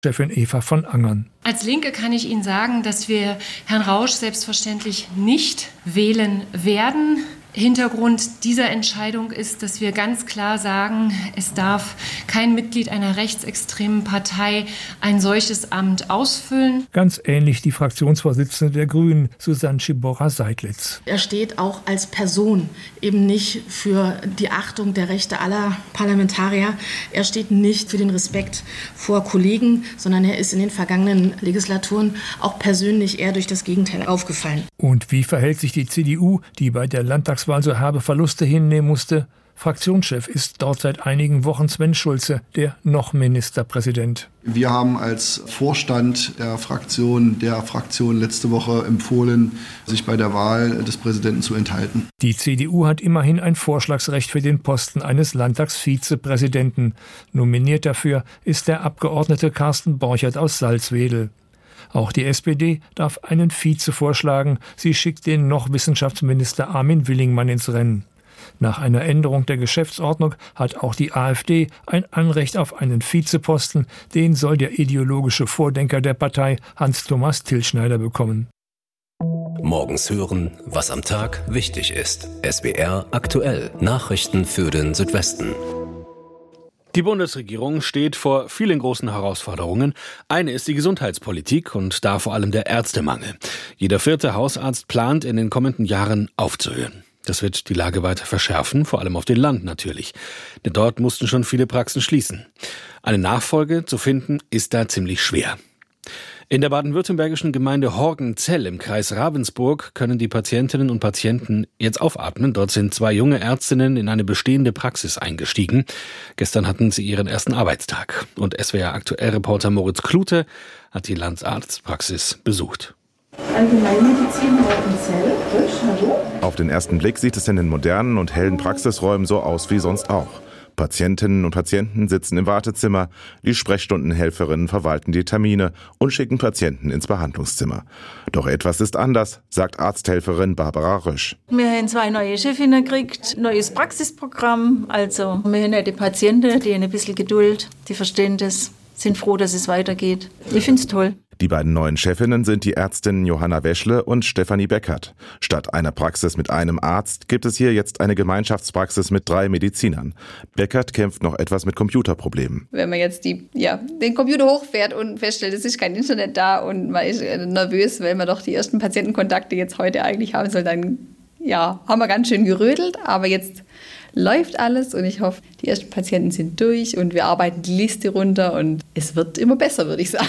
Chefin Eva von Angern. Als Linke kann ich Ihnen sagen, dass wir Herrn Rausch selbstverständlich nicht wählen werden. Hintergrund dieser Entscheidung ist, dass wir ganz klar sagen, es darf kein Mitglied einer rechtsextremen Partei ein solches Amt ausfüllen. Ganz ähnlich die Fraktionsvorsitzende der Grünen, Susanne Schiborra-Seidlitz. Er steht auch als Person eben nicht für die Achtung der Rechte aller Parlamentarier. Er steht nicht für den Respekt vor Kollegen, sondern er ist in den vergangenen Legislaturen auch persönlich eher durch das Gegenteil aufgefallen. Und wie verhält sich die CDU, die bei der Landtagswahl so herbe Verluste hinnehmen musste? Fraktionschef ist dort seit einigen Wochen Sven Schulze, der noch Ministerpräsident. Wir haben als Vorstand der Fraktion letzte Woche empfohlen, sich bei der Wahl des Präsidenten zu enthalten. Die CDU hat immerhin ein Vorschlagsrecht für den Posten eines Landtagsvizepräsidenten. Nominiert dafür ist der Abgeordnete Carsten Borchert aus Salzwedel. Auch die SPD darf einen Vize vorschlagen. Sie schickt den noch Wissenschaftsminister Armin Willingmann ins Rennen. Nach einer Änderung der Geschäftsordnung hat auch die AfD ein Anrecht auf einen Vizeposten. Den soll der ideologische Vordenker der Partei Hans-Thomas Tilschneider bekommen. Morgens hören, was am Tag wichtig ist. SWR aktuell. Nachrichten für den Südwesten. Die Bundesregierung steht vor vielen großen Herausforderungen. Eine ist die Gesundheitspolitik und da vor allem der Ärztemangel. Jeder 4. Hausarzt plant, in den kommenden Jahren aufzuhören. Das wird die Lage weiter verschärfen, vor allem auf dem Land natürlich. Denn dort mussten schon viele Praxen schließen. Eine Nachfolge zu finden, ist da ziemlich schwer. In der baden-württembergischen Gemeinde Horgenzell im Kreis Ravensburg können die Patientinnen und Patienten jetzt aufatmen. Dort sind 2 junge Ärztinnen in eine bestehende Praxis eingestiegen. Gestern hatten sie ihren ersten Arbeitstag. Und SWR-Aktuell-Reporter Moritz Klute hat die Landarztpraxis besucht. Allgemeinmedizin Horgenzell. Hallo. Auf den ersten Blick sieht es in den modernen und hellen Praxisräumen so aus wie sonst auch. Patientinnen und Patienten sitzen im Wartezimmer, die Sprechstundenhelferinnen verwalten die Termine und schicken Patienten ins Behandlungszimmer. Doch etwas ist anders, sagt Arzthelferin Barbara Rösch. Wir haben 2 neue Chefinnen gekriegt, neues Praxisprogramm. Also wir haben die Patienten, die haben ein bisschen Geduld, die verstehen das, sind froh, dass es weitergeht. Ich finde es toll. Die beiden neuen Chefinnen sind die Ärztinnen Johanna Weschle und Stefanie Beckert. Statt einer Praxis mit einem Arzt gibt es hier jetzt eine Gemeinschaftspraxis mit 3 Medizinern. Beckert kämpft noch etwas mit Computerproblemen. Wenn man jetzt den Computer hochfährt und feststellt, es ist kein Internet da und man ist nervös, weil man doch die ersten Patientenkontakte jetzt heute eigentlich haben soll, dann haben wir ganz schön gerödelt, aber jetzt läuft alles und ich hoffe, die ersten Patienten sind durch und wir arbeiten die Liste runter und es wird immer besser, würde ich sagen.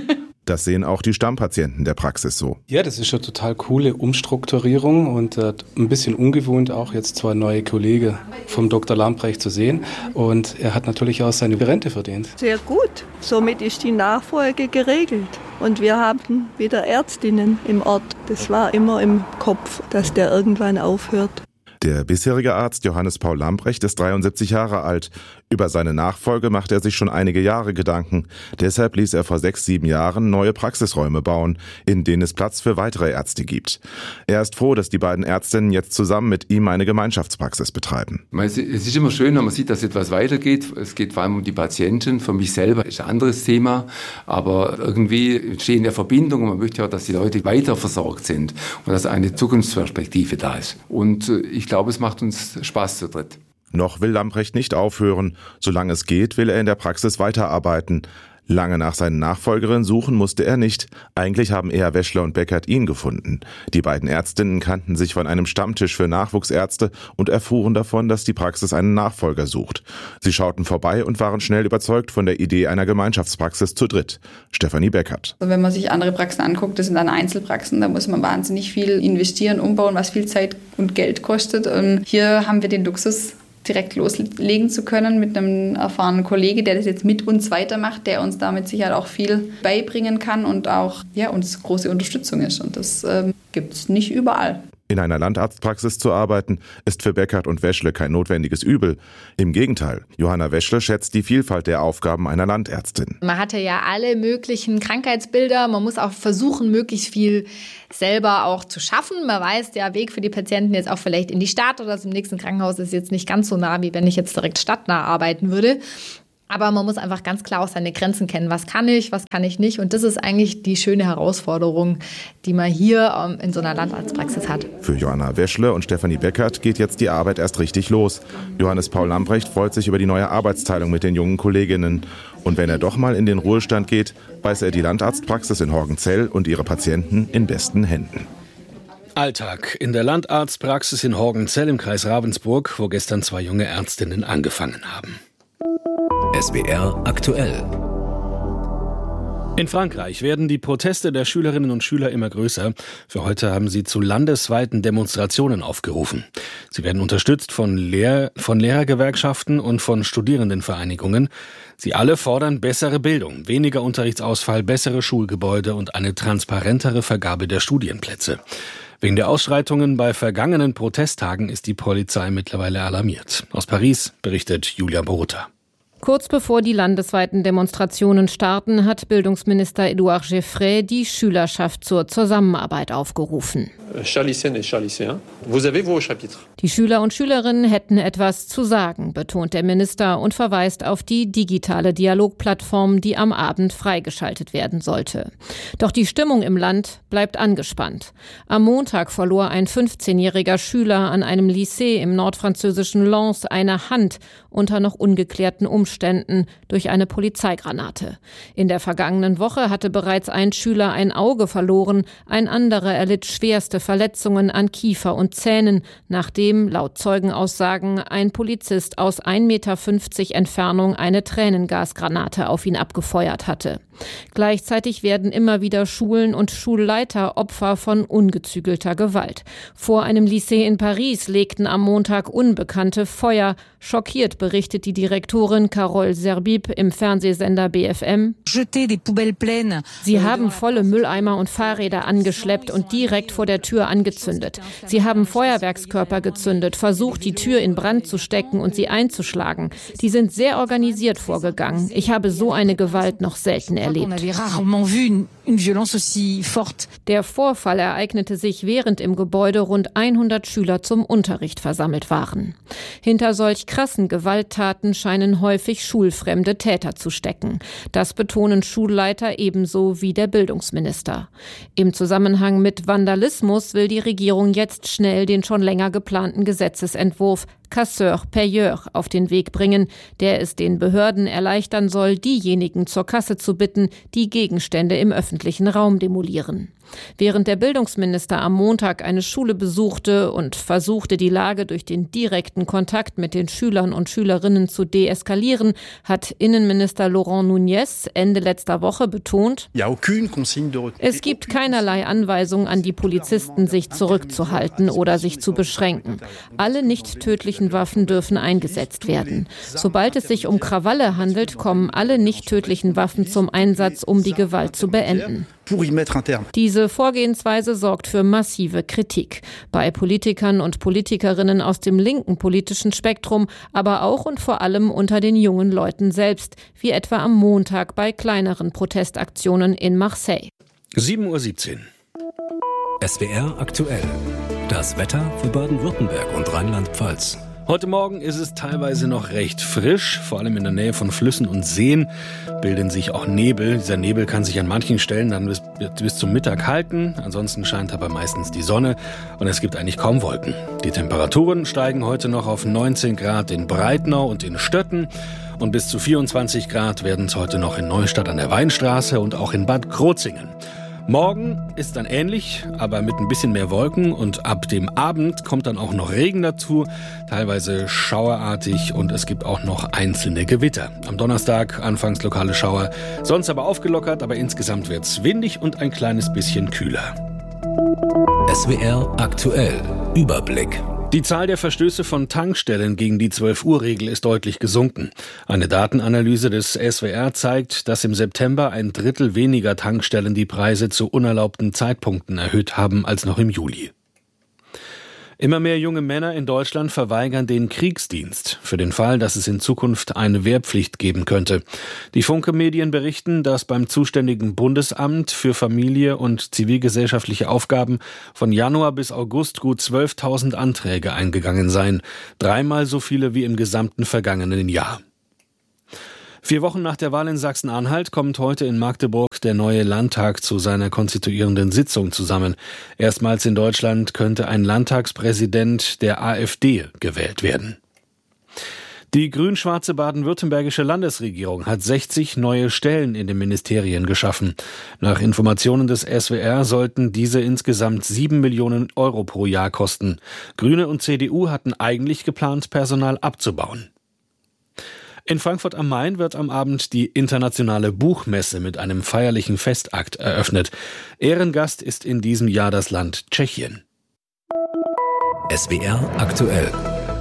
Das sehen auch die Stammpatienten der Praxis so. Ja, das ist eine total coole Umstrukturierung und ein bisschen ungewohnt auch jetzt 2 neue Kollegen vom Dr. Lamprecht zu sehen. Und er hat natürlich auch seine Rente verdient. Sehr gut. Somit ist die Nachfolge geregelt. Und wir haben wieder Ärztinnen im Ort. Das war immer im Kopf, dass der irgendwann aufhört. Der bisherige Arzt Johannes Paul Lamprecht ist 73 Jahre alt. Über seine Nachfolge macht er sich schon einige Jahre Gedanken. Deshalb ließ er vor 6-7 Jahren neue Praxisräume bauen, in denen es Platz für weitere Ärzte gibt. Er ist froh, dass die beiden Ärztinnen jetzt zusammen mit ihm eine Gemeinschaftspraxis betreiben. Es ist immer schön, wenn man sieht, dass etwas weitergeht. Es geht vor allem um die Patienten. Für mich selber ist ein anderes Thema. Aber irgendwie entstehen ja Verbindungen. Man möchte ja, dass die Leute weiter versorgt sind und dass eine Zukunftsperspektive da ist. Und ich glaube, es macht uns Spaß zu dritt. Noch will Lamprecht nicht aufhören. Solange es geht, will er in der Praxis weiterarbeiten. Lange nach seinen Nachfolgerinnen suchen musste er nicht. Eigentlich haben eher Weschle und Beckert ihn gefunden. Die beiden Ärztinnen kannten sich von einem Stammtisch für Nachwuchsärzte und erfuhren davon, dass die Praxis einen Nachfolger sucht. Sie schauten vorbei und waren schnell überzeugt von der Idee einer Gemeinschaftspraxis zu dritt. Stefanie Beckert. Also wenn man sich andere Praxen anguckt, das sind dann Einzelpraxen, da muss man wahnsinnig viel investieren, umbauen, was viel Zeit und Geld kostet. Und hier haben wir den Luxus, direkt loslegen zu können mit einem erfahrenen Kollege, der das jetzt mit uns weitermacht, der uns damit sicher auch viel beibringen kann und auch uns große Unterstützung ist. Und das gibt es nicht überall. In einer Landarztpraxis zu arbeiten, ist für Beckert und Weschle kein notwendiges Übel. Im Gegenteil, Johanna Weschle schätzt die Vielfalt der Aufgaben einer Landärztin. Man hatte ja alle möglichen Krankheitsbilder. Man muss auch versuchen, möglichst viel selber auch zu schaffen. Man weiß, der Weg für die Patienten jetzt auch vielleicht in die Stadt oder zum nächsten Krankenhaus ist jetzt nicht ganz so nah, wie wenn ich jetzt direkt stadtnah arbeiten würde. Aber man muss einfach ganz klar auch seine Grenzen kennen. Was kann ich nicht? Und das ist eigentlich die schöne Herausforderung, die man hier in so einer Landarztpraxis hat. Für Johanna Weschle und Stefanie Beckert geht jetzt die Arbeit erst richtig los. Johannes Paul Lamprecht freut sich über die neue Arbeitsteilung mit den jungen Kolleginnen. Und wenn er doch mal in den Ruhestand geht, weiß er die Landarztpraxis in Horgenzell und ihre Patienten in besten Händen. Alltag in der Landarztpraxis in Horgenzell im Kreis Ravensburg, wo gestern 2 junge Ärztinnen angefangen haben. SWR aktuell. In Frankreich werden die Proteste der Schülerinnen und Schüler immer größer. Für heute haben sie zu landesweiten Demonstrationen aufgerufen. Sie werden unterstützt von Lehrergewerkschaften und von Studierendenvereinigungen. Sie alle fordern bessere Bildung, weniger Unterrichtsausfall, bessere Schulgebäude und eine transparentere Vergabe der Studienplätze. Wegen der Ausschreitungen bei vergangenen Protesttagen ist die Polizei mittlerweile alarmiert. Aus Paris berichtet Julia Borutta. Kurz bevor die landesweiten Demonstrationen starten, hat Bildungsminister Édouard Geoffrey die Schülerschaft zur Zusammenarbeit aufgerufen. Die Schüler und Schülerinnen hätten etwas zu sagen, betont der Minister und verweist auf die digitale Dialogplattform, die am Abend freigeschaltet werden sollte. Doch die Stimmung im Land bleibt angespannt. Am Montag verlor ein 15-jähriger Schüler an einem Lycée im nordfranzösischen Lens eine Hand unter noch ungeklärten Umständen durch eine Polizeigranate. In der vergangenen Woche hatte bereits ein Schüler ein Auge verloren, ein anderer erlitt schwerste Verletzungen an Kiefer und Zähnen, nachdem laut Zeugenaussagen ein Polizist aus 1,50 Meter Entfernung eine Tränengasgranate auf ihn abgefeuert hatte. Gleichzeitig werden immer wieder Schulen und Schulleiter Opfer von ungezügelter Gewalt. Vor einem Lycée in Paris legten am Montag Unbekannte Feuer. Schockiert berichtet die Direktorin Carole Zerbib im Fernsehsender BFM. Sie haben volle Mülleimer und Fahrräder angeschleppt und direkt vor der Tür angezündet. Sie haben Feuerwerkskörper gezündet, versucht, die Tür in Brand zu stecken und sie einzuschlagen. Die sind sehr organisiert vorgegangen. Ich habe so eine Gewalt noch selten erlebt. Der Vorfall ereignete sich, während im Gebäude rund 100 Schüler zum Unterricht versammelt waren. Hinter solch krassen Gewalttaten scheinen häufig schulfremde Täter zu stecken. Das betonen Schulleiter ebenso wie der Bildungsminister. Im Zusammenhang mit Vandalismus will die Regierung jetzt schnell den schon länger geplanten Gesetzesentwurf Casseur-Payeur auf den Weg bringen, der es den Behörden erleichtern soll, diejenigen zur Kasse zu bitten, die Gegenstände im öffentlichen Raum demolieren. Während der Bildungsminister am Montag eine Schule besuchte und versuchte, die Lage durch den direkten Kontakt mit den Schülern und Schülerinnen zu deeskalieren, hat Innenminister Laurent Nunez Ende letzter Woche betont, es gibt keinerlei Anweisung an die Polizisten, sich zurückzuhalten oder sich zu beschränken. Alle nicht tödlichen Waffen dürfen eingesetzt werden. Sobald es sich um Krawalle handelt, kommen alle nicht tödlichen Waffen zum Einsatz, um die Gewalt zu beenden. Diese Vorgehensweise sorgt für massive Kritik. Bei Politikern und Politikerinnen aus dem linken politischen Spektrum, aber auch und vor allem unter den jungen Leuten selbst, wie etwa am Montag bei kleineren Protestaktionen in Marseille. 7:17 Uhr. SWR aktuell. Das Wetter für Baden-Württemberg und Rheinland-Pfalz. Heute Morgen ist es teilweise noch recht frisch, vor allem in der Nähe von Flüssen und Seen bilden sich auch Nebel. Dieser Nebel kann sich an manchen Stellen dann bis zum Mittag halten, ansonsten scheint aber meistens die Sonne und es gibt eigentlich kaum Wolken. Die Temperaturen steigen heute noch auf 19 Grad in Breitnau und in Stötten und bis zu 24 Grad werden es heute noch in Neustadt an der Weinstraße und auch in Bad Krozingen. Morgen ist dann ähnlich, aber mit ein bisschen mehr Wolken und ab dem Abend kommt dann auch noch Regen dazu, teilweise schauerartig und es gibt auch noch einzelne Gewitter. Am Donnerstag anfangs lokale Schauer, sonst aber aufgelockert, aber insgesamt wird's windig und ein kleines bisschen kühler. SWR aktuell. Überblick. Die Zahl der Verstöße von Tankstellen gegen die 12-Uhr-Regel ist deutlich gesunken. Eine Datenanalyse des SWR zeigt, dass im September 1/3 weniger Tankstellen die Preise zu unerlaubten Zeitpunkten erhöht haben als noch im Juli. Immer mehr junge Männer in Deutschland verweigern den Kriegsdienst, für den Fall, dass es in Zukunft eine Wehrpflicht geben könnte. Die Funke-Medien berichten, dass beim zuständigen Bundesamt für Familie und zivilgesellschaftliche Aufgaben von Januar bis August gut 12.000 Anträge eingegangen seien, 3-mal so viele wie im gesamten vergangenen Jahr. 4 Wochen nach der Wahl in Sachsen-Anhalt kommt heute in Magdeburg der neue Landtag zu seiner konstituierenden Sitzung zusammen. Erstmals in Deutschland könnte ein Landtagspräsident der AfD gewählt werden. Die grün-schwarze baden-württembergische Landesregierung hat 60 neue Stellen in den Ministerien geschaffen. Nach Informationen des SWR sollten diese insgesamt 7 Millionen Euro pro Jahr kosten. Grüne und CDU hatten eigentlich geplant, Personal abzubauen. In Frankfurt am Main wird am Abend die internationale Buchmesse mit einem feierlichen Festakt eröffnet. Ehrengast ist in diesem Jahr das Land Tschechien. SWR aktuell.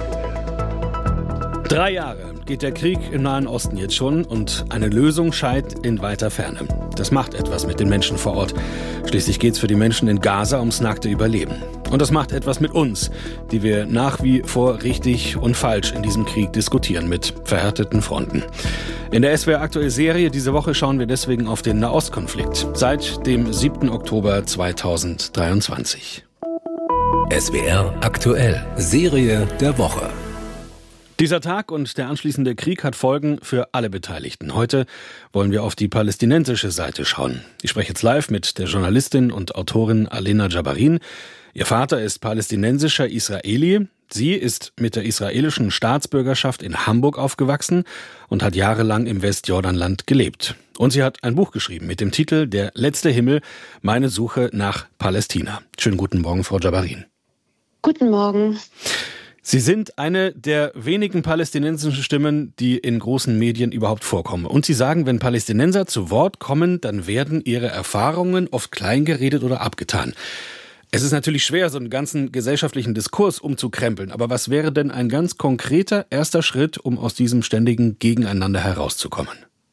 3 Jahre geht der Krieg im Nahen Osten jetzt schon und eine Lösung scheint in weiter Ferne. Das macht etwas mit den Menschen vor Ort. Schließlich geht es für die Menschen in Gaza ums nackte Überleben. Und das macht etwas mit uns, die wir nach wie vor richtig und falsch in diesem Krieg diskutieren mit verhärteten Fronten. In der SWR aktuell Serie diese Woche schauen wir deswegen auf den Nahostkonflikt seit dem 7. Oktober 2023. SWR aktuell Serie der Woche. Dieser Tag und der anschließende Krieg hat Folgen für alle Beteiligten. Heute wollen wir auf die palästinensische Seite schauen. Ich spreche jetzt live mit der Journalistin und Autorin Alena Jabarin. Ihr Vater ist palästinensischer Israeli. Sie ist mit der israelischen Staatsbürgerschaft in Hamburg aufgewachsen und hat jahrelang im Westjordanland gelebt. Und sie hat ein Buch geschrieben mit dem Titel Der letzte Himmel, meine Suche nach Palästina. Schönen guten Morgen, Frau Jabarin. Guten Morgen. Sie sind eine der wenigen palästinensischen Stimmen, die in großen Medien überhaupt vorkommen. Und Sie sagen, wenn Palästinenser zu Wort kommen, dann werden ihre Erfahrungen oft kleingeredet oder abgetan. Es ist natürlich schwer, so einen ganzen gesellschaftlichen Diskurs umzukrempeln. Aber was wäre denn ein ganz konkreter erster Schritt, um aus diesem ständigen Gegeneinander herauszukommen?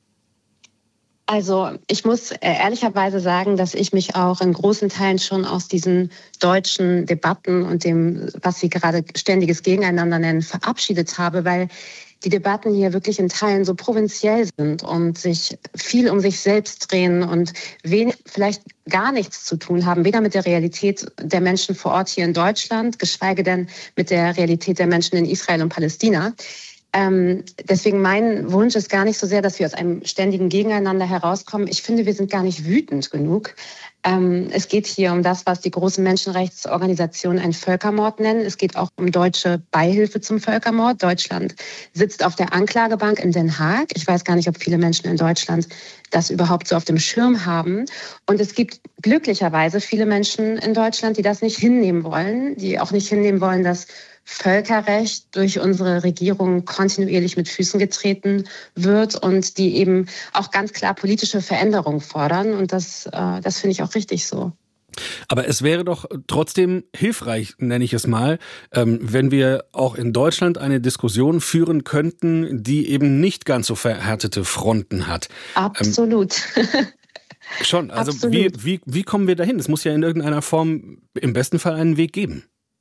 Also ich muss ehrlicherweise sagen, dass ich mich auch in großen Teilen schon aus diesen deutschen Debatten und dem, was Sie gerade ständiges Gegeneinander nennen, verabschiedet habe, weil die Debatten hier wirklich in Teilen so provinziell sind und sich viel um sich selbst drehen und wenig, vielleicht gar nichts zu tun haben, weder mit der Realität der Menschen vor Ort hier in Deutschland, geschweige denn mit der Realität der Menschen in Israel und Palästina. Deswegen mein Wunsch ist gar nicht so sehr, dass wir aus einem ständigen Gegeneinander herauskommen. Ich finde, wir sind gar nicht wütend genug. Es geht hier um das, was die großen Menschenrechtsorganisationen einen Völkermord nennen. Es geht auch um deutsche Beihilfe zum Völkermord. Deutschland sitzt auf der Anklagebank in Den Haag. Ich weiß gar nicht, ob viele Menschen in Deutschland das überhaupt so auf dem Schirm haben. Und es gibt glücklicherweise viele Menschen in Deutschland, die das nicht hinnehmen wollen, die auch nicht hinnehmen wollen, dass Völkerrecht durch unsere Regierung kontinuierlich mit Füßen getreten wird und die eben auch ganz klar politische Veränderungen fordern. Und das finde ich auch richtig so. Aber es wäre doch trotzdem hilfreich, nenne ich es mal, wenn wir auch in Deutschland eine Diskussion führen könnten, die eben nicht ganz so verhärtete Fronten hat. Absolut. Schon, also Absolut. Wie kommen wir dahin? Es muss ja in irgendeiner Form im besten Fall einen Weg geben.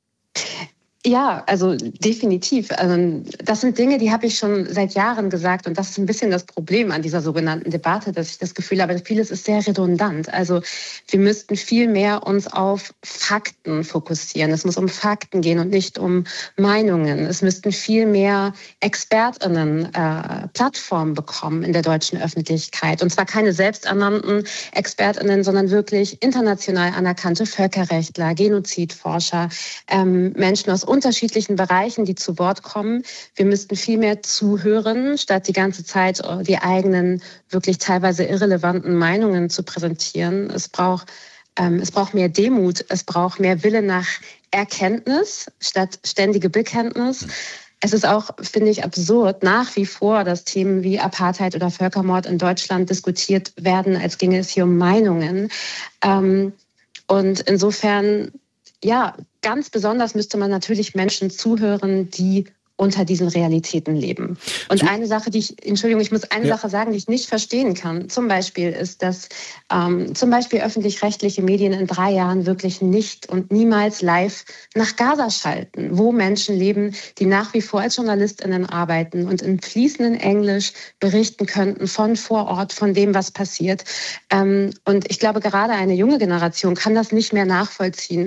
Ja, also definitiv. Das sind Dinge, die habe ich schon seit Jahren gesagt. Und das ist ein bisschen das Problem an dieser sogenannten Debatte, dass ich das Gefühl habe, vieles ist sehr redundant. Also wir müssten viel mehr uns auf Fakten fokussieren. Es muss um Fakten gehen und nicht um Meinungen. Es müssten viel mehr ExpertInnen Plattformen bekommen in der deutschen Öffentlichkeit. Und zwar keine selbsternannten ExpertInnen, sondern wirklich international anerkannte Völkerrechtler, Genozidforscher, Menschen aus unterschiedlichen Bereichen, die zu Wort kommen. Wir müssten viel mehr zuhören, statt die ganze Zeit die eigenen, wirklich teilweise irrelevanten Meinungen zu präsentieren. Es braucht mehr Demut, es braucht mehr Wille nach Erkenntnis statt ständige Bekenntnis. Es ist auch, finde ich, absurd, nach wie vor, dass Themen wie Apartheid oder Völkermord in Deutschland diskutiert werden, als ginge es hier um Meinungen. Und insofern, ja, ganz besonders müsste man natürlich Menschen zuhören, die unter diesen Realitäten leben. Und eine Sache, ich muss eine Sache sagen, die ich nicht verstehen kann. Zum Beispiel ist, dass zum Beispiel öffentlich-rechtliche Medien in 3 Jahren wirklich nicht und niemals live nach Gaza schalten, wo Menschen leben, die nach wie vor als JournalistInnen arbeiten und in fließendem Englisch berichten könnten von vor Ort, von dem, was passiert. Und ich glaube, gerade eine junge Generation kann das nicht mehr nachvollziehen.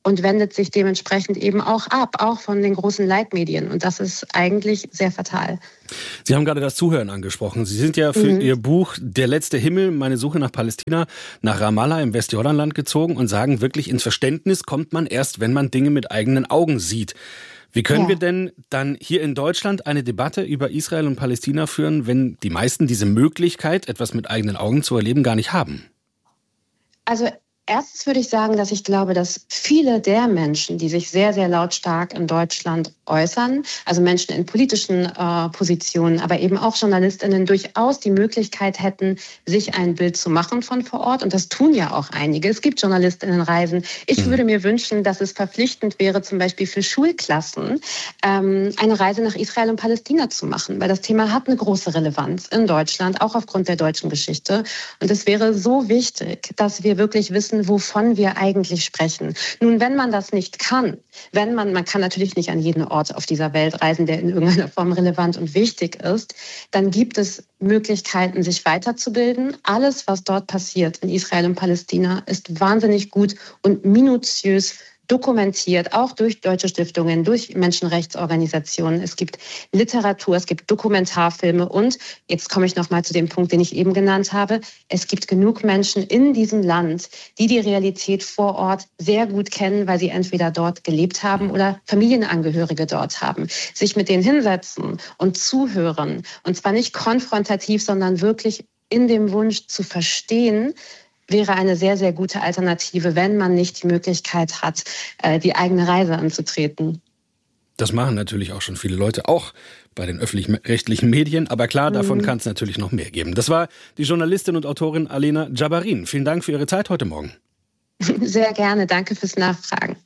und wendet sich dementsprechend eben auch ab, auch von den großen Leitmedien. Und das ist eigentlich sehr fatal. Sie haben gerade das Zuhören angesprochen. Sie sind ja für Ihr Buch Der letzte Himmel, meine Suche nach Palästina, nach Ramallah im Westjordanland gezogen und sagen, wirklich ins Verständnis kommt man erst, wenn man Dinge mit eigenen Augen sieht. Wie können wir denn dann hier in Deutschland eine Debatte über Israel und Palästina führen, wenn die meisten diese Möglichkeit, etwas mit eigenen Augen zu erleben, gar nicht haben? Also erstens würde ich sagen, dass ich glaube, dass viele der Menschen, die sich sehr, sehr lautstark in Deutschland äußern, also Menschen in politischen Positionen, aber eben auch JournalistInnen, durchaus die Möglichkeit hätten, sich ein Bild zu machen von vor Ort. Und das tun ja auch einige. Es gibt JournalistInnenreisen. Ich würde mir wünschen, dass es verpflichtend wäre, zum Beispiel für Schulklassen, eine Reise nach Israel und Palästina zu machen, weil das Thema hat eine große Relevanz in Deutschland, auch aufgrund der deutschen Geschichte. Und es wäre so wichtig, dass wir wirklich wissen, wovon wir eigentlich sprechen. Nun, wenn man das nicht kann, man kann natürlich nicht an jeden Ort auf dieser Welt reisen, der in irgendeiner Form relevant und wichtig ist, dann gibt es Möglichkeiten, sich weiterzubilden. Alles, was dort passiert in Israel und Palästina, ist wahnsinnig gut und minutiös dokumentiert, auch durch deutsche Stiftungen, durch Menschenrechtsorganisationen. Es gibt Literatur, es gibt Dokumentarfilme und, jetzt komme ich noch mal zu dem Punkt, den ich eben genannt habe, es gibt genug Menschen in diesem Land, die die Realität vor Ort sehr gut kennen, weil sie entweder dort gelebt haben oder Familienangehörige dort haben. Sich mit denen hinsetzen und zuhören, und zwar nicht konfrontativ, sondern wirklich in dem Wunsch zu verstehen, wäre eine sehr, sehr gute Alternative, wenn man nicht die Möglichkeit hat, die eigene Reise anzutreten. Das machen natürlich auch schon viele Leute, auch bei den öffentlich-rechtlichen Medien. Aber klar, davon kann es natürlich noch mehr geben. Das war die Journalistin und Autorin Alena Djabarin. Vielen Dank für Ihre Zeit heute Morgen. Sehr gerne. Danke fürs Nachfragen.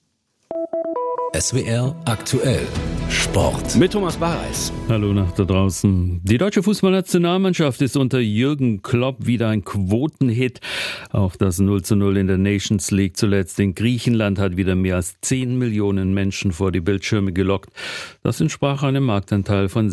SWR aktuell Sport. Mit Thomas Barreis. Hallo nach da draußen. Die deutsche Fußballnationalmannschaft ist unter Jürgen Klopp wieder ein Quotenhit. Auch das 0:0 in der Nations League zuletzt in Griechenland hat wieder mehr als 10 Millionen Menschen vor die Bildschirme gelockt. Das entsprach einem Marktanteil von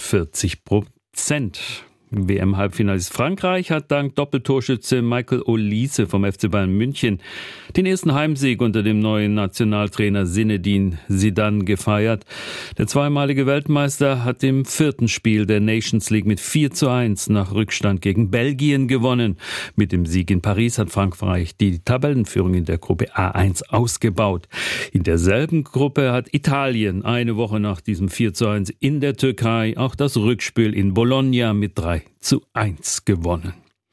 46%. WM-Halbfinalist Frankreich hat dank Doppeltorschütze Michael Olise vom FC Bayern München den ersten Heimsieg unter dem neuen Nationaltrainer Zinedine Zidane gefeiert. Der zweimalige Weltmeister hat im 4. Spiel der Nations League mit 4:1 nach Rückstand gegen Belgien gewonnen. Mit dem Sieg in Paris hat Frankreich die Tabellenführung in der Gruppe A1 ausgebaut. In derselben Gruppe hat Italien eine Woche nach diesem 4:1 in der Türkei auch das Rückspiel in Bologna mit 3:1 gewonnen.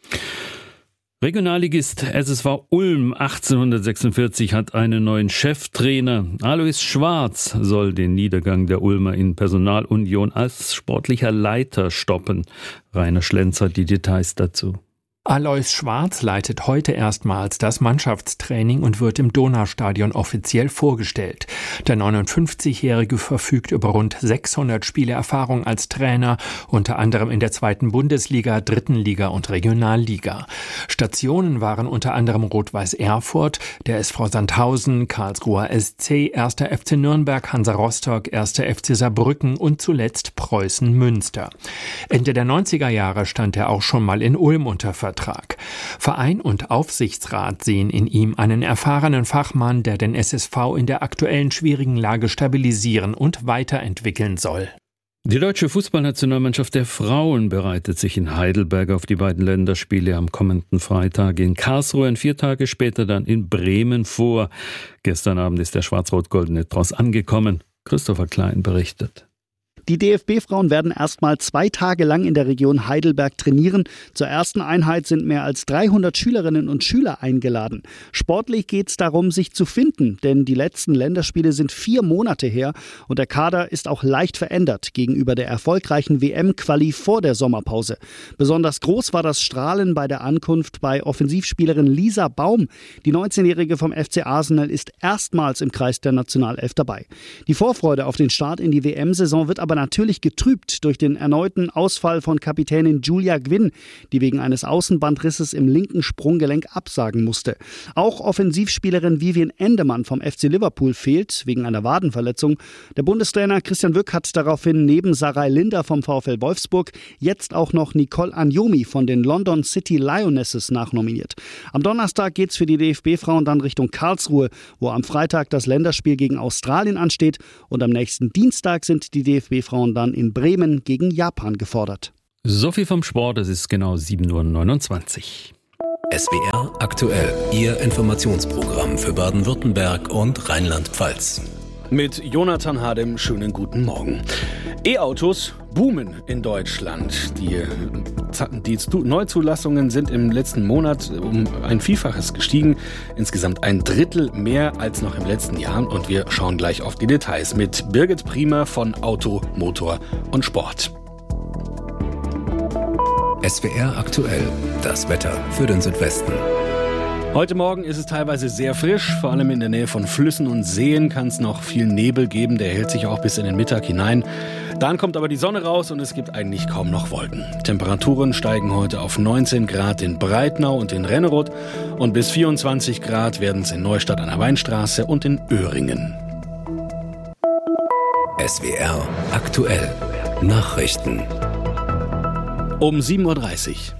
Regionalligist SSV Ulm 1846 hat einen neuen Cheftrainer. Alois Schwarz soll den Niedergang der Ulmer in Personalunion als sportlicher Leiter stoppen. Rainer Schlenz hat die Details dazu. Alois Schwarz leitet heute erstmals das Mannschaftstraining und wird im Donaustadion offiziell vorgestellt. Der 59-Jährige verfügt über rund 600 Spiele Erfahrung als Trainer, unter anderem in der 2. Bundesliga, 3. Liga und Regionalliga. Stationen waren unter anderem Rot-Weiß Erfurt, der SV Sandhausen, Karlsruher SC, 1. FC Nürnberg, Hansa Rostock, 1. FC Saarbrücken und zuletzt Preußen Münster. Ende der 90er Jahre stand er auch schon mal in Ulm unter Vertrag. Verein und Aufsichtsrat sehen in ihm einen erfahrenen Fachmann, der den SSV in der aktuellen schwierigen Lage stabilisieren und weiterentwickeln soll. Die deutsche Fußballnationalmannschaft der Frauen bereitet sich in Heidelberg auf die beiden Länderspiele am kommenden Freitag in Karlsruhe und 4 Tage später dann in Bremen vor. Gestern Abend ist der schwarz-rot-goldene Tross angekommen. Christopher Klein berichtet. Die DFB-Frauen werden erstmal 2 Tage lang in der Region Heidelberg trainieren. Zur ersten Einheit sind mehr als 300 Schülerinnen und Schüler eingeladen. Sportlich geht es darum, sich zu finden, denn die letzten Länderspiele sind 4 Monate her und der Kader ist auch leicht verändert gegenüber der erfolgreichen WM-Quali vor der Sommerpause. Besonders groß war das Strahlen bei der Ankunft bei Offensivspielerin Lisa Baum. Die 19-Jährige vom FC Arsenal ist erstmals im Kreis der Nationalelf dabei. Die Vorfreude auf den Start in die WM-Saison wird aber aber natürlich getrübt durch den erneuten Ausfall von Kapitänin Julia Gwynn, die wegen eines Außenbandrisses im linken Sprunggelenk absagen musste. Auch Offensivspielerin Vivian Endemann vom FC Liverpool fehlt wegen einer Wadenverletzung. Der Bundestrainer Christian Wück hat daraufhin neben Sarai Linder vom VfL Wolfsburg jetzt auch noch Nicole Anjomi von den London City Lionesses nachnominiert. Am Donnerstag geht's für die DFB-Frauen dann Richtung Karlsruhe, wo am Freitag das Länderspiel gegen Australien ansteht, und am nächsten Dienstag sind die DFB-Frauen dann in Bremen gegen Japan gefordert. So viel vom Sport, es ist genau 7:29 Uhr. SWR aktuell, Ihr Informationsprogramm für Baden-Württemberg und Rheinland-Pfalz. Mit Jonathan Hadem, schönen guten Morgen. E-Autos boomen in Deutschland. Die Neuzulassungen sind im letzten Monat um ein Vielfaches gestiegen. Insgesamt ein Drittel mehr als noch im letzten Jahr. Und wir schauen gleich auf die Details mit Birgit Priemer von Auto, Motor und Sport. SWR aktuell, das Wetter für den Südwesten. Heute Morgen ist es teilweise sehr frisch, vor allem in der Nähe von Flüssen und Seen kann es noch viel Nebel geben, der hält sich auch bis in den Mittag hinein. Dann kommt aber die Sonne raus und es gibt eigentlich kaum noch Wolken. Temperaturen steigen heute auf 19 Grad in Breitnau und in Renneroth und bis 24 Grad werden es in Neustadt an der Weinstraße und in Öhringen. SWR aktuell, Nachrichten. Um 7:30 Uhr.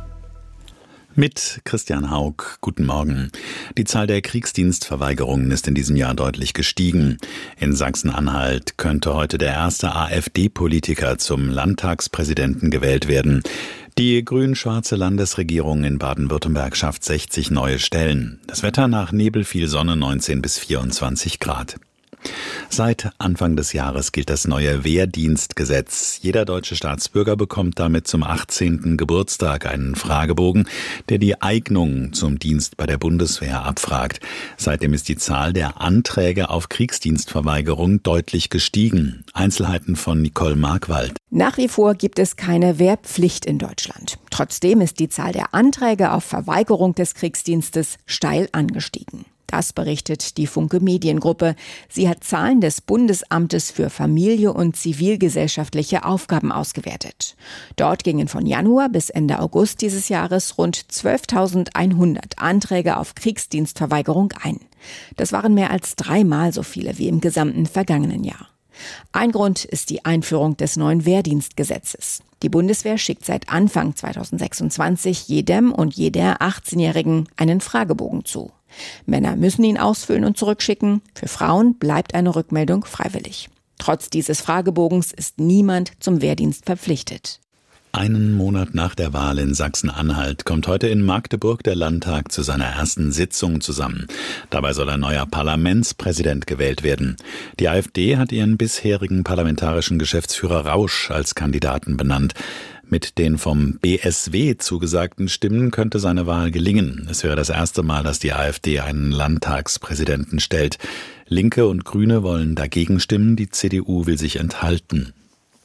Mit Christian Haug, guten Morgen. Die Zahl der Kriegsdienstverweigerungen ist in diesem Jahr deutlich gestiegen. In Sachsen-Anhalt könnte heute der erste AfD-Politiker zum Landtagspräsidenten gewählt werden. Die grün-schwarze Landesregierung in Baden-Württemberg schafft 60 neue Stellen. Das Wetter nach Nebel, viel Sonne, 19 bis 24 Grad. Seit Anfang des Jahres gilt das neue Wehrdienstgesetz. Jeder deutsche Staatsbürger bekommt damit zum 18. Geburtstag einen Fragebogen, der die Eignung zum Dienst bei der Bundeswehr abfragt. Seitdem ist die Zahl der Anträge auf Kriegsdienstverweigerung deutlich gestiegen. Einzelheiten von Nicole Markwald. Nach wie vor gibt es keine Wehrpflicht in Deutschland. Trotzdem ist die Zahl der Anträge auf Verweigerung des Kriegsdienstes steil angestiegen. Das berichtet die Funke Mediengruppe. Sie hat Zahlen des Bundesamtes für Familie und zivilgesellschaftliche Aufgaben ausgewertet. Dort gingen von Januar bis Ende August dieses Jahres rund 12.100 Anträge auf Kriegsdienstverweigerung ein. Das waren mehr als 3-mal so viele wie im gesamten vergangenen Jahr. Ein Grund ist die Einführung des neuen Wehrdienstgesetzes. Die Bundeswehr schickt seit Anfang 2026 jedem und jeder 18-Jährigen einen Fragebogen zu. Männer müssen ihn ausfüllen und zurückschicken. Für Frauen bleibt eine Rückmeldung freiwillig. Trotz dieses Fragebogens ist niemand zum Wehrdienst verpflichtet. Einen Monat nach der Wahl in Sachsen-Anhalt kommt heute in Magdeburg der Landtag zu seiner ersten Sitzung zusammen. Dabei soll ein neuer Parlamentspräsident gewählt werden. Die AfD hat ihren bisherigen parlamentarischen Geschäftsführer Rausch als Kandidaten benannt. Mit den vom BSW zugesagten Stimmen könnte seine Wahl gelingen. Es wäre das erste Mal, dass die AfD einen Landtagspräsidenten stellt. Linke und Grüne wollen dagegen stimmen, die CDU will sich enthalten.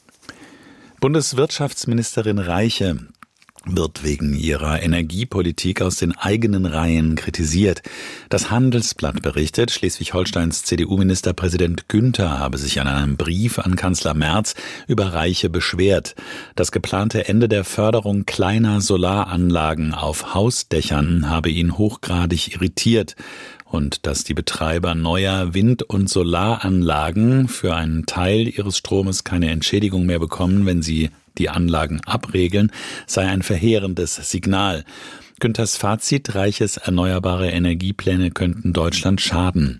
Bundeswirtschaftsministerin Reiche wird wegen ihrer Energiepolitik aus den eigenen Reihen kritisiert. Das Handelsblatt berichtet, Schleswig-Holsteins CDU-Ministerpräsident Günther habe sich an einem Brief an Kanzler Merz über Reiche beschwert. Das geplante Ende der Förderung kleiner Solaranlagen auf Hausdächern habe ihn hochgradig irritiert. Und dass die Betreiber neuer Wind- und Solaranlagen für einen Teil ihres Stromes keine Entschädigung mehr bekommen, wenn sie die Anlagen abregeln, sei ein verheerendes Signal. Günthers Fazit: Reiches erneuerbare Energiepläne könnten Deutschland schaden.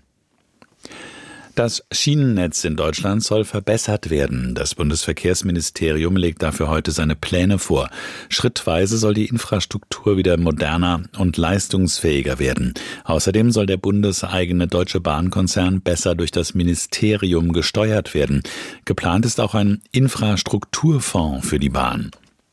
Das Schienennetz in Deutschland soll verbessert werden. Das Bundesverkehrsministerium legt dafür heute seine Pläne vor. Schrittweise soll die Infrastruktur wieder moderner und leistungsfähiger werden. Außerdem soll der bundeseigene Deutsche Bahnkonzern besser durch das Ministerium gesteuert werden. Geplant ist auch ein Infrastrukturfonds für die Bahn.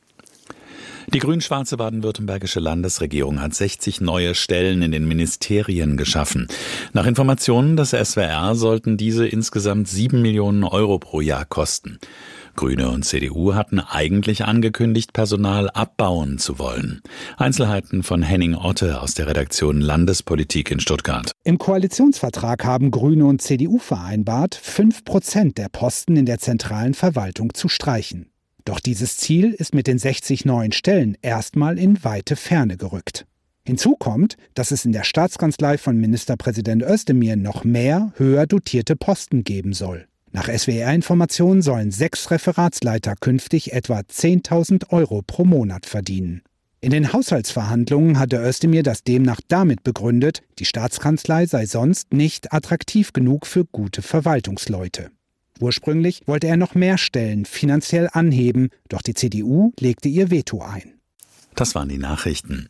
Die grün-schwarze baden-württembergische Landesregierung hat 60 neue Stellen in den Ministerien geschaffen. Nach Informationen des SWR sollten diese insgesamt 7 Millionen Euro pro Jahr kosten. Grüne und CDU hatten eigentlich angekündigt, Personal abbauen zu wollen. Einzelheiten von Henning Otte aus der Redaktion Landespolitik in Stuttgart. Im Koalitionsvertrag haben Grüne und CDU vereinbart, 5% der Posten in der zentralen Verwaltung zu streichen. Doch dieses Ziel ist mit den 60 neuen Stellen erstmal in weite Ferne gerückt. Hinzu kommt, dass es in der Staatskanzlei von Ministerpräsident Özdemir noch mehr höher dotierte Posten geben soll. Nach SWR-Informationen sollen 6 Referatsleiter künftig etwa 10.000 € pro Monat verdienen. In den Haushaltsverhandlungen hatte Özdemir das demnach damit begründet, die Staatskanzlei sei sonst nicht attraktiv genug für gute Verwaltungsleute. Ursprünglich wollte er noch mehr Stellen finanziell anheben, doch die CDU legte ihr Veto ein. Das waren die Nachrichten.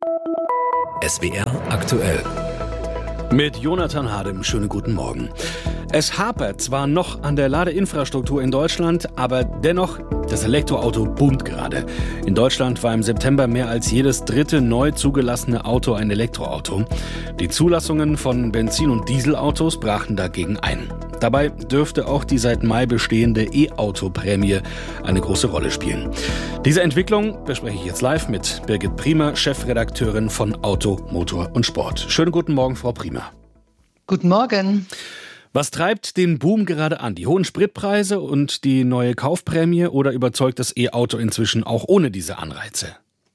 SWR aktuell. Mit Jonathan Hadem, schönen guten Morgen. Es hapert zwar noch an der Ladeinfrastruktur in Deutschland, aber dennoch, das Elektroauto boomt gerade. In Deutschland war im September mehr als jedes dritte neu zugelassene Auto ein Elektroauto. Die Zulassungen von Benzin- und Dieselautos brachen dagegen ein. Dabei dürfte auch die seit Mai bestehende E-Auto-Prämie eine große Rolle spielen. Diese Entwicklung bespreche ich jetzt live mit Birgit Priemer, Chefredakteurin von Auto, Motor und Sport. Schönen guten Morgen, Frau Priemer. Guten Morgen. Was treibt den Boom gerade an? Die hohen Spritpreise und die neue Kaufprämie oder überzeugt das E-Auto inzwischen auch ohne diese Anreize?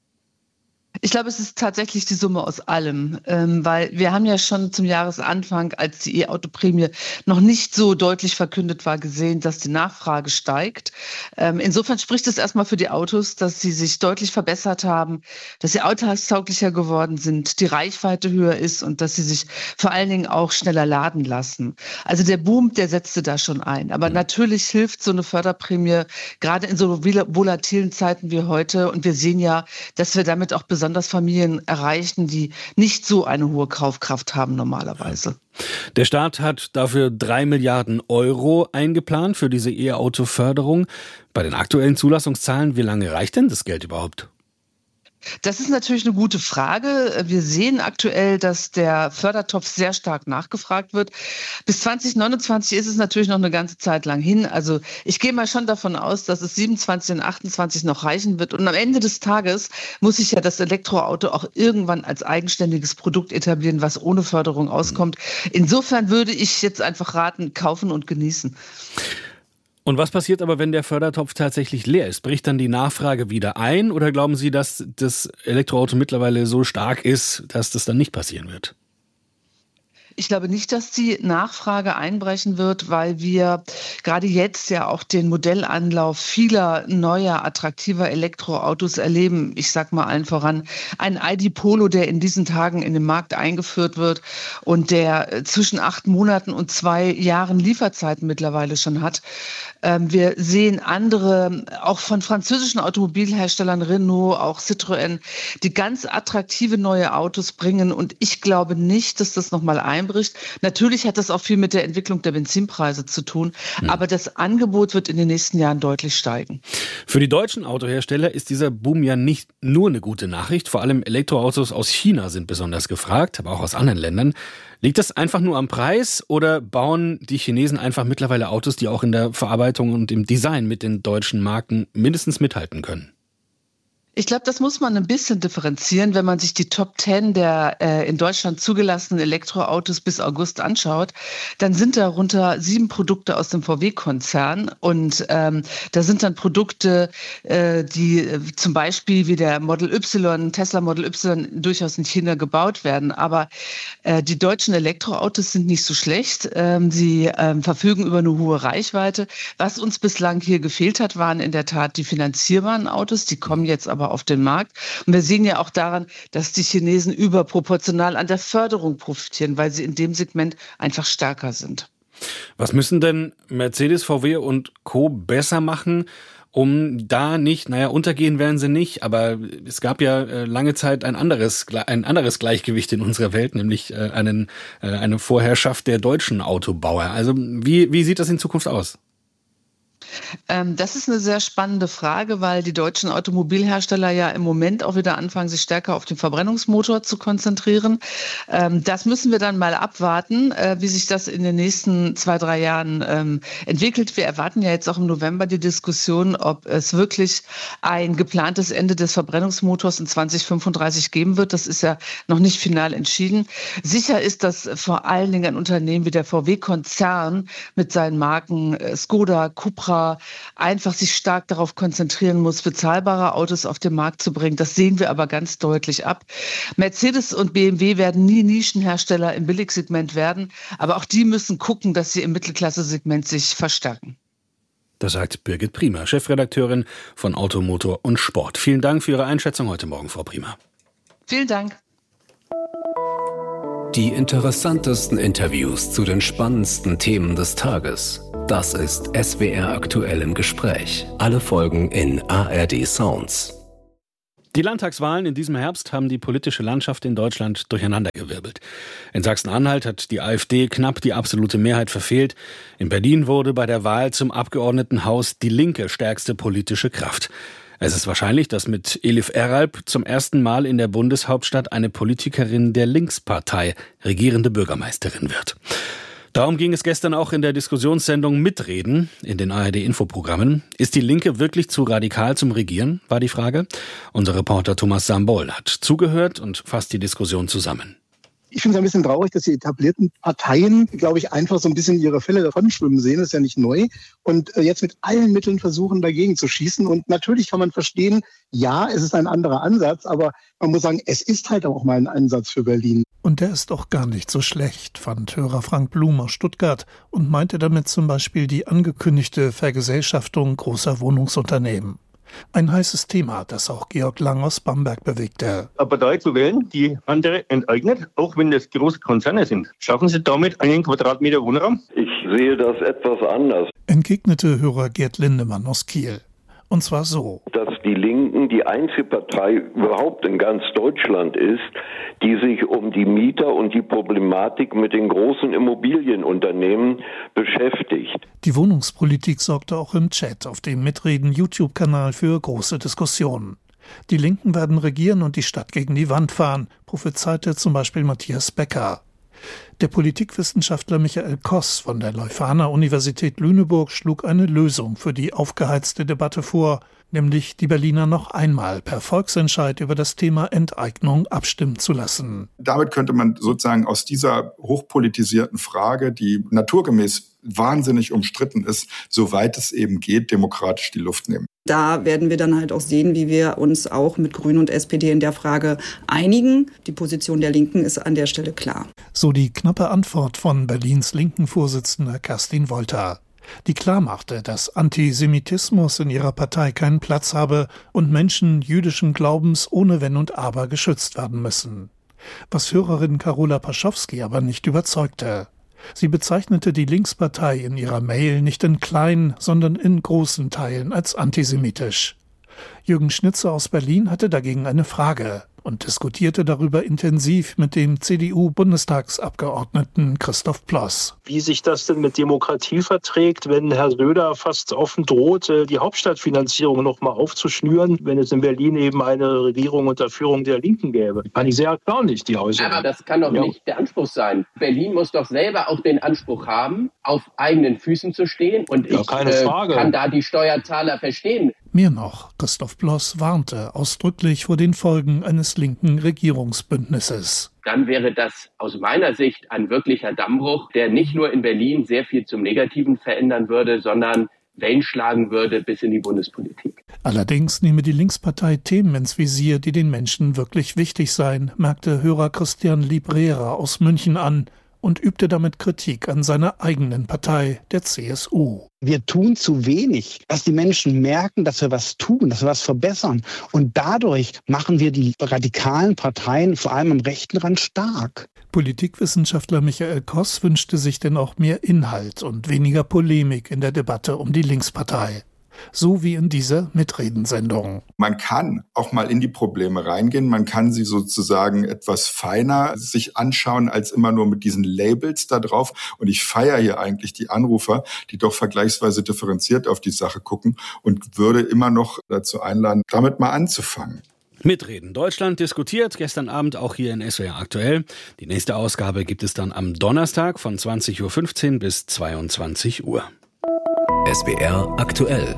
Ich glaube, es ist tatsächlich die Summe aus allem, weil wir haben ja schon zum Jahresanfang, als die E-Auto-Prämie noch nicht so deutlich verkündet war, gesehen, dass die Nachfrage steigt. Insofern spricht es erstmal für die Autos, dass sie sich deutlich verbessert haben, dass sie alltagstauglicher geworden sind, die Reichweite höher ist und dass sie sich vor allen Dingen auch schneller laden lassen. Also der Boom, der setzte da schon ein. Aber natürlich hilft so eine Förderprämie gerade in so volatilen Zeiten wie heute. Und wir sehen ja, dass wir damit auch besonders Familien erreichen, die nicht so eine hohe Kaufkraft haben normalerweise. Der Staat hat dafür 3 Milliarden € eingeplant für diese E-Auto-Förderung. Bei den aktuellen Zulassungszahlen, wie lange reicht denn das Geld überhaupt? Das ist natürlich eine gute Frage. Wir sehen aktuell, dass der Fördertopf sehr stark nachgefragt wird. Bis 2029 ist es natürlich noch eine ganze Zeit lang hin. Also ich gehe mal schon davon aus, dass es 27 und 28 noch reichen wird. Und am Ende des Tages muss sich ja das Elektroauto auch irgendwann als eigenständiges Produkt etablieren, was ohne Förderung auskommt. Insofern würde ich jetzt einfach raten, kaufen und genießen. Und was passiert aber, wenn der Fördertopf tatsächlich leer ist? Bricht dann die Nachfrage wieder ein oder glauben Sie, dass das Elektroauto mittlerweile so stark ist, dass das dann nicht passieren wird? Ich glaube nicht, dass die Nachfrage einbrechen wird, weil wir gerade jetzt ja auch den Modellanlauf vieler neuer, attraktiver Elektroautos erleben. Ich sag mal allen voran ein ID Polo, der in diesen Tagen in den Markt eingeführt wird und der zwischen 8 Monaten und 2 Jahren Lieferzeiten mittlerweile schon hat. Wir sehen andere, auch von französischen Automobilherstellern, Renault, auch Citroën, die ganz attraktive neue Autos bringen. Und ich glaube nicht, dass das nochmal einbricht. Natürlich hat das auch viel mit der Entwicklung der Benzinpreise zu tun. Aber das Angebot wird in den nächsten Jahren deutlich steigen. Für die deutschen Autohersteller ist dieser Boom ja nicht nur eine gute Nachricht. Vor allem Elektroautos aus China sind besonders gefragt, aber auch aus anderen Ländern. Liegt das einfach nur am Preis oder bauen die Chinesen einfach mittlerweile Autos, die auch in der Verarbeitung und im Design mit den deutschen Marken mindestens mithalten können? Ich glaube, das muss man ein bisschen differenzieren, wenn man sich die Top 10 der in Deutschland zugelassenen Elektroautos bis August anschaut. Dann sind darunter 7 Produkte aus dem VW-Konzern und da sind dann Produkte, die zum Beispiel wie der Model Y, Tesla Model Y durchaus in China gebaut werden. Aber die deutschen Elektroautos sind nicht so schlecht. Sie verfügen über eine hohe Reichweite. Was uns bislang hier gefehlt hat, waren in der Tat die finanzierbaren Autos. Die kommen jetzt aber auf den Markt. Und wir sehen ja auch daran, dass die Chinesen überproportional an der Förderung profitieren, weil sie in dem Segment einfach stärker sind. Was müssen denn Mercedes, VW und Co. besser machen, um da nicht, untergehen werden sie nicht, aber es gab ja lange Zeit ein anderes Gleichgewicht in unserer Welt, nämlich eine Vorherrschaft der deutschen Autobauer. Also wie sieht das in Zukunft aus? Das ist eine sehr spannende Frage, weil die deutschen Automobilhersteller ja im Moment auch wieder anfangen, sich stärker auf den Verbrennungsmotor zu konzentrieren. Das müssen wir dann mal abwarten, wie sich das in den nächsten 2-3 Jahren entwickelt. Wir erwarten ja jetzt auch im November die Diskussion, ob es wirklich ein geplantes Ende des Verbrennungsmotors in 2035 geben wird. Das ist ja noch nicht final entschieden. Sicher ist, dass vor allen Dingen ein Unternehmen wie der VW-Konzern mit seinen Marken Skoda, Cupra einfach sich stark darauf konzentrieren muss, bezahlbare Autos auf den Markt zu bringen. Das sehen wir aber ganz deutlich ab. Mercedes und BMW werden nie Nischenhersteller im Billigsegment werden, aber auch die müssen gucken, dass sie im Mittelklasse-Segment sich verstärken. Das sagt Birgit Priemer, Chefredakteurin von Auto, Motor und Sport. Vielen Dank für Ihre Einschätzung heute Morgen, Frau Priemer. Vielen Dank. Die interessantesten Interviews zu den spannendsten Themen des Tages. Das ist SWR aktuell im Gespräch. Alle Folgen in ARD Sounds. Die Landtagswahlen in diesem Herbst haben die politische Landschaft in Deutschland durcheinandergewirbelt. In Sachsen-Anhalt hat die AfD knapp die absolute Mehrheit verfehlt. In Berlin wurde bei der Wahl zum Abgeordnetenhaus die Linke stärkste politische Kraft. Es ist wahrscheinlich, dass mit Elif Eralp zum ersten Mal in der Bundeshauptstadt eine Politikerin der Linkspartei regierende Bürgermeisterin wird. Darum ging es gestern auch in der Diskussionssendung Mitreden in den ARD-Infoprogrammen. Ist die Linke wirklich zu radikal zum Regieren, war die Frage. Unser Reporter Thomas Sambol hat zugehört und fasst die Diskussion zusammen. Ich finde es ein bisschen traurig, dass die etablierten Parteien, glaube ich, einfach so ein bisschen ihre Fälle davon schwimmen sehen. Das ist ja nicht neu. Und jetzt mit allen Mitteln versuchen, dagegen zu schießen. Und natürlich kann man verstehen, ja, es ist ein anderer Ansatz, aber man muss sagen, es ist halt auch mal ein Ansatz für Berlin. Und der ist doch gar nicht so schlecht, fand Hörer Frank Blum aus Stuttgart und meinte damit zum Beispiel die angekündigte Vergesellschaftung großer Wohnungsunternehmen. Ein heißes Thema, das auch Georg Lang aus Bamberg bewegte. Eine Partei zu wählen, die andere enteignet, auch wenn das große Konzerne sind. Schaffen Sie damit einen Quadratmeter Wohnraum? Ich sehe das etwas anders. Entgegnete Hörer Gerd Lindemann aus Kiel. Und zwar so: Dass die Linken die einzige Partei überhaupt in ganz Deutschland ist, die sich um die Mieter und die Problematik mit den großen Immobilienunternehmen beschäftigt. Die Wohnungspolitik sorgte auch im Chat auf dem Mitreden-YouTube-Kanal für große Diskussionen. Die Linken werden regieren und die Stadt gegen die Wand fahren, prophezeite zum Beispiel Matthias Becker. Der Politikwissenschaftler Michael Koss von der Leuphana-Universität Lüneburg schlug eine Lösung für die aufgeheizte Debatte vor, nämlich die Berliner noch einmal per Volksentscheid über das Thema Enteignung abstimmen zu lassen. Damit könnte man sozusagen aus dieser hochpolitisierten Frage, die naturgemäß wahnsinnig umstritten ist, soweit es eben geht, demokratisch die Luft nehmen. Da werden wir dann halt auch sehen, wie wir uns auch mit Grünen und SPD in der Frage einigen. Die Position der Linken ist an der Stelle klar. So die knappe Antwort von Berlins Linken-Vorsitzender Kerstin Wolter, die klarmachte, dass Antisemitismus in ihrer Partei keinen Platz habe und Menschen jüdischen Glaubens ohne Wenn und Aber geschützt werden müssen. Was Hörerin Carola Paschowski aber nicht überzeugte. Sie bezeichnete die Linkspartei in ihrer Mail nicht in kleinen, sondern in großen Teilen als antisemitisch. Jürgen Schnitzer aus Berlin hatte dagegen eine Frage und diskutierte darüber intensiv mit dem CDU-Bundestagsabgeordneten Christoph Ploss. Wie sich das denn mit Demokratie verträgt, wenn Herr Söder fast offen droht, die Hauptstadtfinanzierung noch mal aufzuschnüren, wenn es in Berlin eben eine Regierung unter Führung der Linken gäbe. Fand ich sehr erstaunlich, die Äußerung. Aber das kann doch nicht der Anspruch sein. Berlin muss doch selber auch den Anspruch haben, auf eigenen Füßen zu stehen. Und ich kann da die Steuerzahler verstehen. Mehr noch, Christoph Ploss warnte ausdrücklich vor den Folgen eines linken Regierungsbündnisses. Dann wäre das aus meiner Sicht ein wirklicher Dammbruch, der nicht nur in Berlin sehr viel zum Negativen verändern würde, sondern Wellen schlagen würde bis in die Bundespolitik. Allerdings nehme die Linkspartei Themen ins Visier, die den Menschen wirklich wichtig seien, merkte Hörer Christian Librera aus München an und übte damit Kritik an seiner eigenen Partei, der CSU. Wir tun zu wenig, dass die Menschen merken, dass wir was tun, dass wir was verbessern. Und dadurch machen wir die radikalen Parteien, vor allem am rechten Rand, stark. Politikwissenschaftler Michael Koss wünschte sich denn auch mehr Inhalt und weniger Polemik in der Debatte um die Linkspartei. so wie in dieser Mitredensendung. Man kann auch mal in die Probleme reingehen, man kann sie sozusagen etwas feiner sich anschauen, als immer nur mit diesen Labels da drauf. Und ich feiere hier eigentlich die Anrufer, die doch vergleichsweise differenziert auf die Sache gucken und würde immer noch dazu einladen, damit mal anzufangen. Mitreden. Deutschland diskutiert gestern Abend auch hier in SWR aktuell. Die nächste Ausgabe gibt es dann am Donnerstag von 20.15 Uhr bis 22 Uhr. SWR aktuell.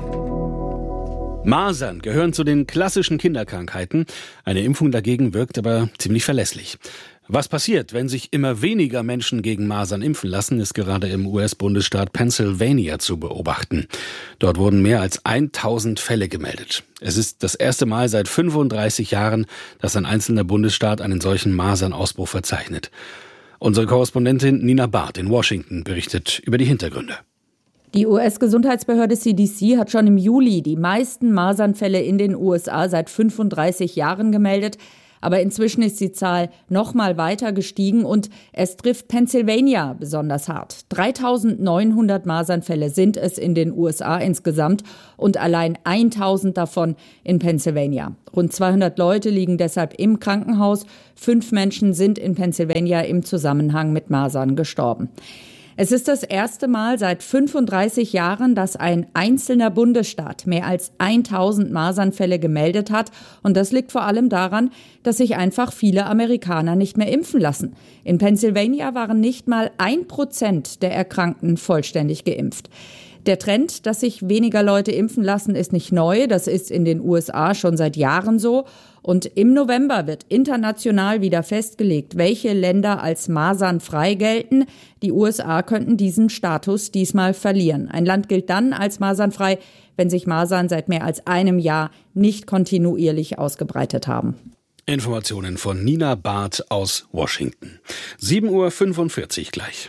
Masern gehören zu den klassischen Kinderkrankheiten. Eine Impfung dagegen wirkt aber ziemlich verlässlich. Was passiert, wenn sich immer weniger Menschen gegen Masern impfen lassen, ist gerade im US-Bundesstaat Pennsylvania zu beobachten. Dort wurden mehr als 1000 Fälle gemeldet. Es ist das erste Mal seit 35 Jahren, dass ein einzelner Bundesstaat einen solchen Masernausbruch verzeichnet. Unsere Korrespondentin Nina Barth in Washington berichtet über die Hintergründe. Die US-Gesundheitsbehörde CDC hat schon im Juli die meisten Masernfälle in den USA seit 35 Jahren gemeldet. Aber inzwischen ist die Zahl noch mal weiter gestiegen und es trifft Pennsylvania besonders hart. 3.900 Masernfälle sind es in den USA insgesamt und allein 1.000 davon in Pennsylvania. Rund 200 Leute liegen deshalb im Krankenhaus. 5 Menschen sind in Pennsylvania im Zusammenhang mit Masern gestorben. Es ist das erste Mal seit 35 Jahren, dass ein einzelner Bundesstaat mehr als 1000 Masernfälle gemeldet hat. Und das liegt vor allem daran, dass sich einfach viele Amerikaner nicht mehr impfen lassen. In Pennsylvania waren nicht mal 1% der Erkrankten vollständig geimpft. Der Trend, dass sich weniger Leute impfen lassen, ist nicht neu. Das ist in den USA schon seit Jahren so. Und im November wird international wieder festgelegt, welche Länder als masernfrei gelten. Die USA könnten diesen Status diesmal verlieren. Ein Land gilt dann als masernfrei, wenn sich Masern seit mehr als einem Jahr nicht kontinuierlich ausgebreitet haben. Informationen von Nina Barth aus Washington. 7:45 Uhr gleich.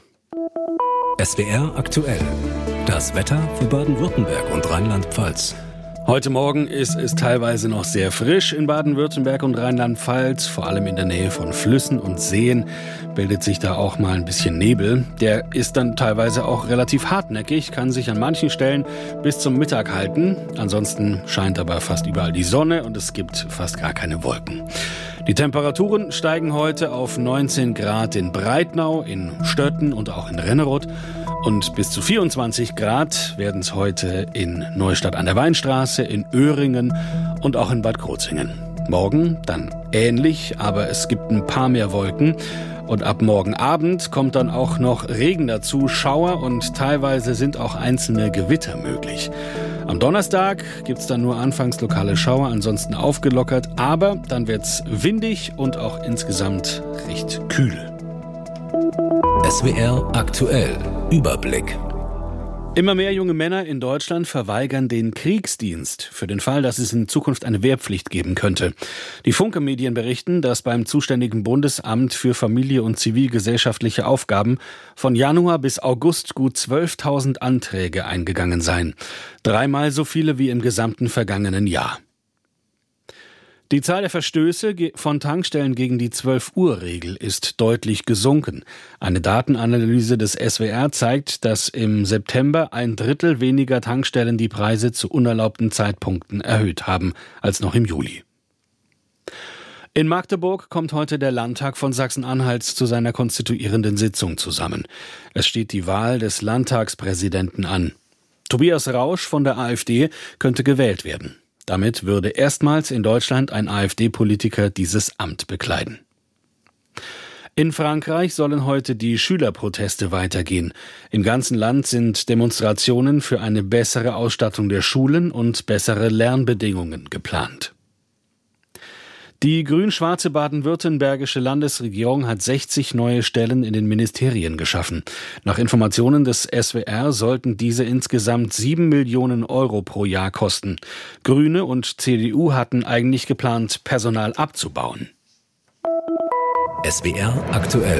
SWR aktuell. Das Wetter für Baden-Württemberg und Rheinland-Pfalz. Heute Morgen ist es teilweise noch sehr frisch in Baden-Württemberg und Rheinland-Pfalz. Vor allem in der Nähe von Flüssen und Seen bildet sich da auch mal ein bisschen Nebel. Der ist dann teilweise auch relativ hartnäckig, kann sich an manchen Stellen bis zum Mittag halten. Ansonsten scheint aber fast überall die Sonne und es gibt fast gar keine Wolken. Die Temperaturen steigen heute auf 19 Grad in Breitnau, in Stötten und auch in Renneroth. Und bis zu 24 Grad werden es heute in Neustadt an der Weinstraße, in Öhringen und auch in Bad Krozingen. Morgen dann ähnlich, aber es gibt ein paar mehr Wolken. Und ab morgen Abend kommt dann auch noch Regen dazu, Schauer und teilweise sind auch einzelne Gewitter möglich. Am Donnerstag gibt's dann nur anfangs lokale Schauer, ansonsten aufgelockert, aber dann wird's windig und auch insgesamt recht kühl. SWR aktuell. Überblick. Immer mehr junge Männer in Deutschland verweigern den Kriegsdienst für den Fall, dass es in Zukunft eine Wehrpflicht geben könnte. Die Funke-Medien berichten, dass beim zuständigen Bundesamt für Familie und zivilgesellschaftliche Aufgaben von Januar bis August gut 12.000 Anträge eingegangen seien. 3-mal so viele wie im gesamten vergangenen Jahr. Die Zahl der Verstöße von Tankstellen gegen die 12-Uhr-Regel ist deutlich gesunken. Eine Datenanalyse des SWR zeigt, dass im September 1/3 weniger Tankstellen die Preise zu unerlaubten Zeitpunkten erhöht haben als noch im Juli. In Magdeburg kommt heute der Landtag von Sachsen-Anhalt zu seiner konstituierenden Sitzung zusammen. Es steht die Wahl des Landtagspräsidenten an. Tobias Rausch von der AfD könnte gewählt werden. Damit würde erstmals in Deutschland ein AfD-Politiker dieses Amt bekleiden. In Frankreich sollen heute die Schülerproteste weitergehen. Im ganzen Land sind Demonstrationen für eine bessere Ausstattung der Schulen und bessere Lernbedingungen geplant. Die grün-schwarze baden-württembergische Landesregierung hat 60 neue Stellen in den Ministerien geschaffen. Nach Informationen des SWR sollten diese insgesamt 7 Millionen Euro pro Jahr kosten. Grüne und CDU hatten eigentlich geplant, Personal abzubauen. SWR aktuell.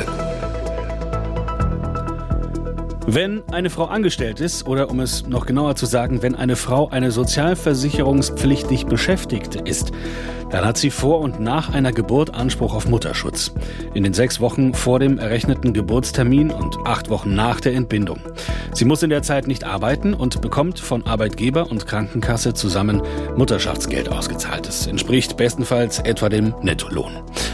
Wenn eine Frau angestellt ist, oder um es noch genauer zu sagen, wenn eine Frau eine sozialversicherungspflichtig Beschäftigte ist, dann hat sie vor und nach einer Geburt Anspruch auf Mutterschutz. In den 6 Wochen vor dem errechneten Geburtstermin und 8 Wochen nach der Entbindung. Sie muss in der Zeit nicht arbeiten und bekommt von Arbeitgeber und Krankenkasse zusammen Mutterschaftsgeld ausgezahlt. Das entspricht bestenfalls etwa dem Nettolohn.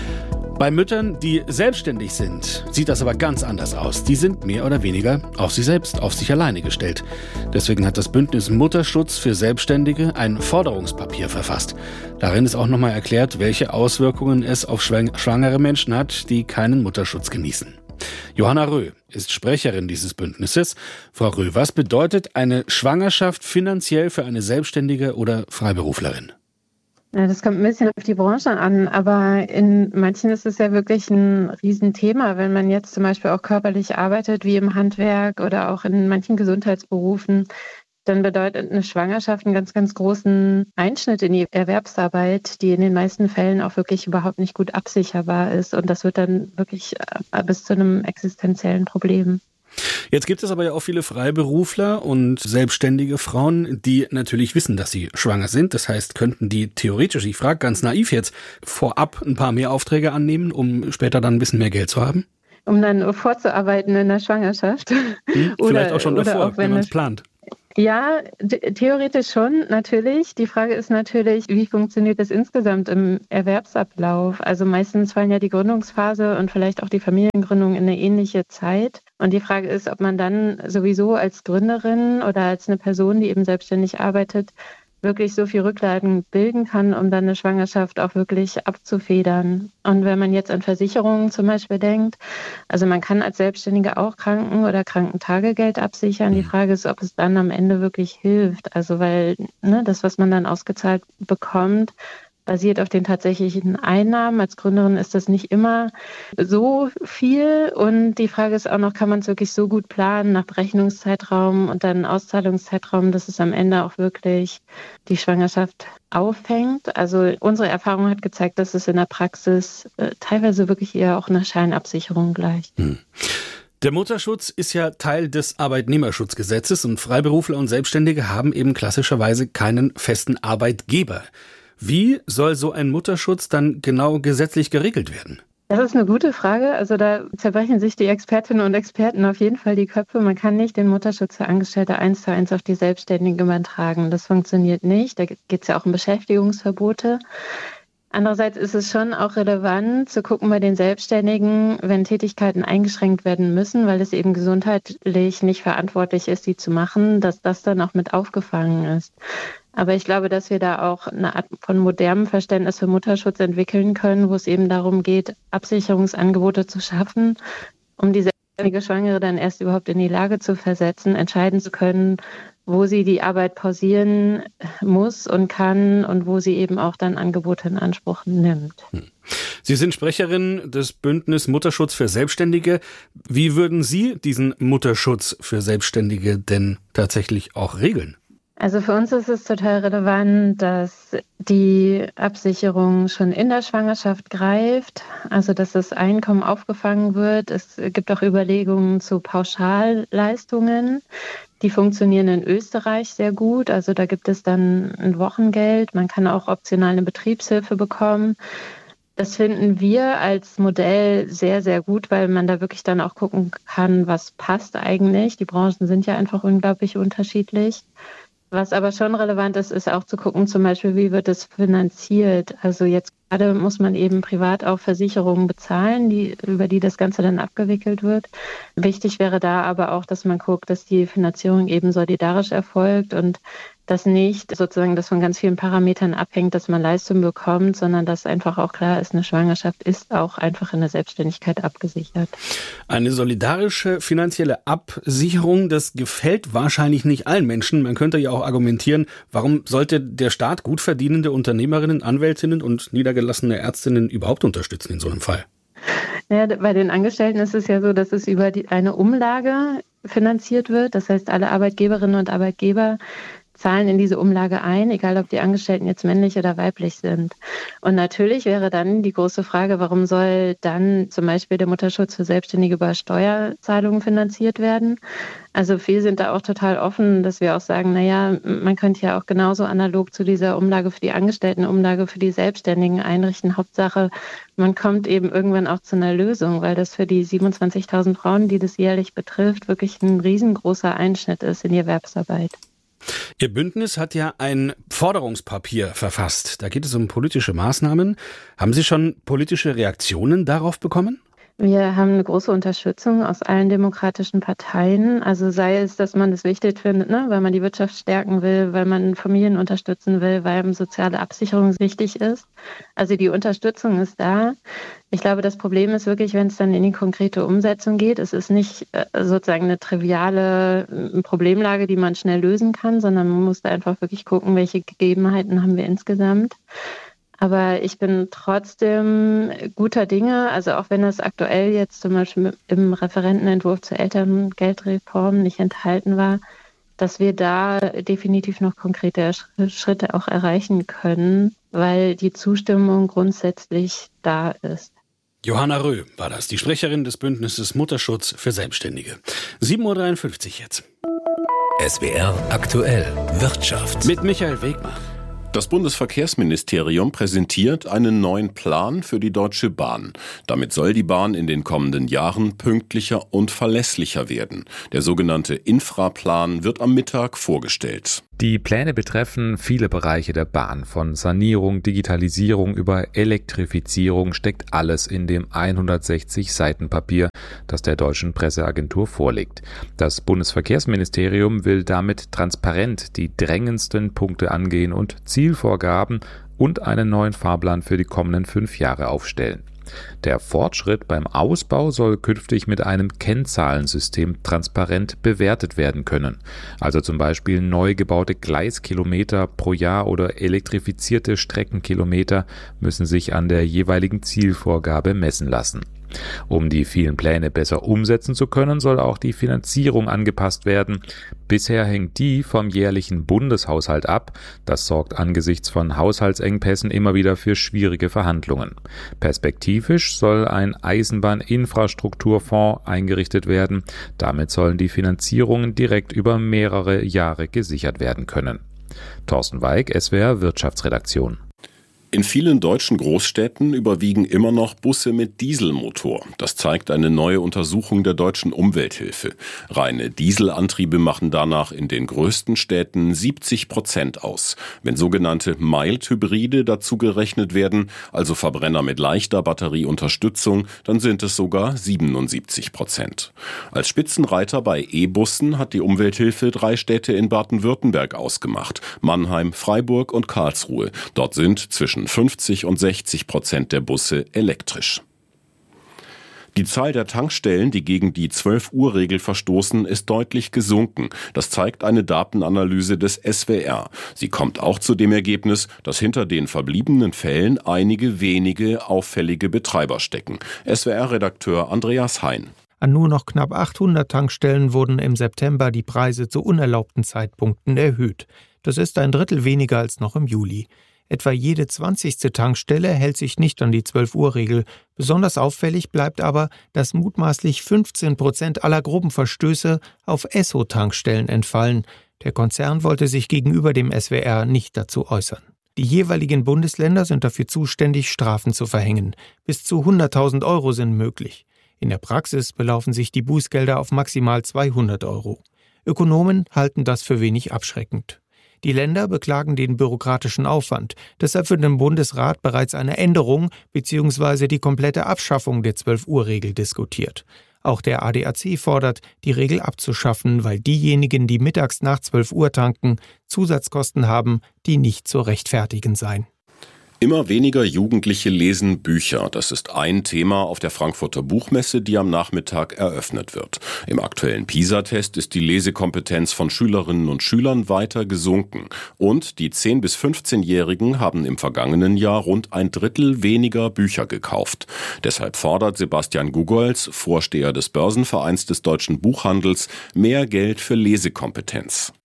Bei Müttern, die selbstständig sind, sieht das aber ganz anders aus. Die sind mehr oder weniger auf sie selbst, auf sich alleine gestellt. Deswegen hat das Bündnis Mutterschutz für Selbstständige ein Forderungspapier verfasst. Darin ist auch nochmal erklärt, welche Auswirkungen es auf schwangere Menschen hat, die keinen Mutterschutz genießen. Johanna Röh ist Sprecherin dieses Bündnisses. Frau Röh, was bedeutet eine Schwangerschaft finanziell für eine Selbstständige oder Freiberuflerin? Ja, das kommt ein bisschen auf die Branche an, aber in manchen ist es ja wirklich ein Riesenthema, wenn man jetzt zum Beispiel auch körperlich arbeitet, wie im Handwerk oder auch in manchen Gesundheitsberufen, dann bedeutet eine Schwangerschaft einen ganz, ganz großen Einschnitt in die Erwerbsarbeit, die in den meisten Fällen auch wirklich überhaupt nicht gut absicherbar ist. Und das wird dann wirklich bis zu einem existenziellen Problem. Jetzt gibt es aber ja auch viele Freiberufler und selbstständige Frauen, die natürlich wissen, dass sie schwanger sind. Das heißt, könnten die theoretisch, ich frage ganz naiv jetzt, vorab ein paar mehr Aufträge annehmen, um später dann ein bisschen mehr Geld zu haben? Um dann vorzuarbeiten in der Schwangerschaft. Vielleicht auch schon davor, wenn man es plant. Ja, theoretisch schon, natürlich. Die Frage ist natürlich, wie funktioniert das insgesamt im Erwerbsablauf? Also meistens fallen ja die Gründungsphase und vielleicht auch die Familiengründung in eine ähnliche Zeit. Und die Frage ist, ob man dann sowieso als Gründerin oder als eine Person, die eben selbstständig arbeitet, wirklich so viel Rücklagen bilden kann, um dann eine Schwangerschaft auch wirklich abzufedern. Und wenn man jetzt an Versicherungen zum Beispiel denkt, also man kann als Selbstständige auch Kranken- oder Krankentagegeld absichern. Die Frage ist, ob es dann am Ende wirklich hilft. Also weil das, was man dann ausgezahlt bekommt, basiert auf den tatsächlichen Einnahmen. Als Gründerin ist das nicht immer so viel. Und die Frage ist auch noch, kann man es wirklich so gut planen nach Berechnungszeitraum und dann Auszahlungszeitraum, dass es am Ende auch wirklich die Schwangerschaft auffängt. Also unsere Erfahrung hat gezeigt, dass es in der Praxis teilweise wirklich eher auch einer Scheinabsicherung gleicht. Der Mutterschutz ist ja Teil des Arbeitnehmerschutzgesetzes und Freiberufler und Selbstständige haben eben klassischerweise keinen festen Arbeitgeber. Wie soll so ein Mutterschutz dann genau gesetzlich geregelt werden? Das ist eine gute Frage. Also da zerbrechen sich die Expertinnen und Experten auf jeden Fall die Köpfe. Man kann nicht den Mutterschutz für Angestellte 1:1 auf die Selbstständigen übertragen. Das funktioniert nicht. Da geht es ja auch um Beschäftigungsverbote. Andererseits ist es schon auch relevant zu gucken bei den Selbstständigen, wenn Tätigkeiten eingeschränkt werden müssen, weil es eben gesundheitlich nicht verantwortlich ist, die zu machen, dass das dann auch mit aufgefangen ist. Aber ich glaube, dass wir da auch eine Art von modernem Verständnis für Mutterschutz entwickeln können, wo es eben darum geht, Absicherungsangebote zu schaffen, um die selbstständige Schwangere dann erst überhaupt in die Lage zu versetzen, entscheiden zu können, wo sie die Arbeit pausieren muss und kann und wo sie eben auch dann Angebote in Anspruch nimmt. Sie sind Sprecherin des Bündnis Mutterschutz für Selbstständige. Wie würden Sie diesen Mutterschutz für Selbstständige denn tatsächlich auch regeln? Also für uns ist es total relevant, dass die Absicherung schon in der Schwangerschaft greift, also dass das Einkommen aufgefangen wird. Es gibt auch Überlegungen zu Pauschalleistungen. Die funktionieren in Österreich sehr gut. Also da gibt es dann ein Wochengeld. Man kann auch optional eine Betriebshilfe bekommen. Das finden wir als Modell sehr, sehr gut, weil man da wirklich dann auch gucken kann, was passt eigentlich. Die Branchen sind ja einfach unglaublich unterschiedlich. Was aber schon relevant ist, ist auch zu gucken, zum Beispiel, wie wird es finanziert? Also jetzt gerade muss man eben privat auch Versicherungen bezahlen, über die das Ganze dann abgewickelt wird. Wichtig wäre da aber auch, dass man guckt, dass die Finanzierung eben solidarisch erfolgt und dass nicht sozusagen das von ganz vielen Parametern abhängt, dass man Leistung bekommt, sondern dass einfach auch klar ist, eine Schwangerschaft ist auch einfach in der Selbstständigkeit abgesichert. Eine solidarische finanzielle Absicherung, das gefällt wahrscheinlich nicht allen Menschen. Man könnte ja auch argumentieren, warum sollte der Staat gut verdienende Unternehmerinnen, Anwältinnen und niedergelassene Ärztinnen überhaupt unterstützen in so einem Fall? Ja, bei den Angestellten ist es ja so, dass es über eine Umlage finanziert wird. Das heißt, alle Arbeitgeberinnen und Arbeitgeber zahlen in diese Umlage ein, egal ob die Angestellten jetzt männlich oder weiblich sind. Und natürlich wäre dann die große Frage, warum soll dann zum Beispiel der Mutterschutz für Selbstständige über Steuerzahlungen finanziert werden? Also viele sind da auch total offen, dass wir auch sagen, naja, man könnte ja auch genauso analog zu dieser Umlage für die Angestellten, Umlage für die Selbstständigen einrichten. Hauptsache, man kommt eben irgendwann auch zu einer Lösung, weil das für die 27.000 Frauen, die das jährlich betrifft, wirklich ein riesengroßer Einschnitt ist in die Erwerbsarbeit. Ihr Bündnis hat ja ein Forderungspapier verfasst. Da geht es um politische Maßnahmen. Haben Sie schon politische Reaktionen darauf bekommen? Wir haben eine große Unterstützung aus allen demokratischen Parteien. Also sei es, dass man das wichtig findet, weil man die Wirtschaft stärken will, weil man Familien unterstützen will, weil soziale Absicherung wichtig ist. Also die Unterstützung ist da. Ich glaube, das Problem ist wirklich, wenn es dann in die konkrete Umsetzung geht. Es ist nicht sozusagen eine triviale Problemlage, die man schnell lösen kann, sondern man muss da einfach wirklich gucken, welche Gegebenheiten haben wir insgesamt. Aber ich bin trotzdem guter Dinge, also auch wenn es aktuell jetzt zum Beispiel im Referentenentwurf zur Elterngeldreform nicht enthalten war, dass wir da definitiv noch konkrete Schritte auch erreichen können, weil die Zustimmung grundsätzlich da ist. Johanna Röh war das, die Sprecherin des Bündnisses Mutterschutz für Selbstständige. 7.53 Uhr jetzt. SWR aktuell Wirtschaft. Mit Michael Wegmann. Das Bundesverkehrsministerium präsentiert einen neuen Plan für die Deutsche Bahn. Damit soll die Bahn in den kommenden Jahren pünktlicher und verlässlicher werden. Der sogenannte Infraplan wird am Mittag vorgestellt. Die Pläne betreffen viele Bereiche der Bahn. Von Sanierung, Digitalisierung über Elektrifizierung steckt alles in dem 160 Seiten Papier, das der deutschen Presseagentur vorliegt. Das Bundesverkehrsministerium will damit transparent die drängendsten Punkte angehen und Zielvorgaben und einen neuen Fahrplan für die kommenden 5 Jahre aufstellen. Der Fortschritt beim Ausbau soll künftig mit einem Kennzahlensystem transparent bewertet werden können. Also zum Beispiel neu gebaute Gleiskilometer pro Jahr oder elektrifizierte Streckenkilometer müssen sich an der jeweiligen Zielvorgabe messen lassen. Um die vielen Pläne besser umsetzen zu können, soll auch die Finanzierung angepasst werden. Bisher hängt die vom jährlichen Bundeshaushalt ab. Das sorgt angesichts von Haushaltsengpässen immer wieder für schwierige Verhandlungen. Perspektivisch soll ein Eisenbahninfrastrukturfonds eingerichtet werden. Damit sollen die Finanzierungen direkt über mehrere Jahre gesichert werden können. Thorsten Weig, SWR Wirtschaftsredaktion. In vielen deutschen Großstädten überwiegen immer noch Busse mit Dieselmotor. Das zeigt eine neue Untersuchung der Deutschen Umwelthilfe. Reine Dieselantriebe machen danach in den größten Städten 70% aus. Wenn sogenannte Mild-Hybride dazu gerechnet werden, also Verbrenner mit leichter Batterieunterstützung, dann sind es sogar 77%. Als Spitzenreiter bei E-Bussen hat die Umwelthilfe 3 Städte in Baden-Württemberg ausgemacht: Mannheim, Freiburg und Karlsruhe. Dort sind zwischen 50% und 60% der Busse elektrisch. Die Zahl der Tankstellen, die gegen die 12-Uhr-Regel verstoßen, ist deutlich gesunken. Das zeigt eine Datenanalyse des SWR. Sie kommt auch zu dem Ergebnis, dass hinter den verbliebenen Fällen einige wenige auffällige Betreiber stecken. SWR-Redakteur Andreas Hein. An nur noch knapp 800 Tankstellen wurden im September die Preise zu unerlaubten Zeitpunkten erhöht. Das ist ein Drittel weniger als noch im Juli. Etwa jede 20. Tankstelle hält sich nicht an die 12-Uhr-Regel. Besonders auffällig bleibt aber, dass mutmaßlich 15% aller groben Verstöße auf Esso-Tankstellen entfallen. Der Konzern wollte sich gegenüber dem SWR nicht dazu äußern. Die jeweiligen Bundesländer sind dafür zuständig, Strafen zu verhängen. Bis zu 100.000 Euro sind möglich. In der Praxis belaufen sich die Bußgelder auf maximal 200 Euro. Ökonomen halten das für wenig abschreckend. Die Länder beklagen den bürokratischen Aufwand. Deshalb wird im Bundesrat bereits eine Änderung bzw. die komplette Abschaffung der 12-Uhr-Regel diskutiert. Auch der ADAC fordert, die Regel abzuschaffen, weil diejenigen, die mittags nach 12 Uhr tanken, Zusatzkosten haben, die nicht zu rechtfertigen seien. Immer weniger Jugendliche lesen Bücher. Das ist ein Thema auf der Frankfurter Buchmesse, die am Nachmittag eröffnet wird. Im aktuellen PISA-Test ist die Lesekompetenz von Schülerinnen und Schülern weiter gesunken. Und die 10- bis 15-Jährigen haben im vergangenen Jahr rund ein Drittel weniger Bücher gekauft. Deshalb fordert Sebastian Gugolz, Vorsteher des Börsenvereins des deutschen Buchhandels, mehr Geld für Lesekompetenz.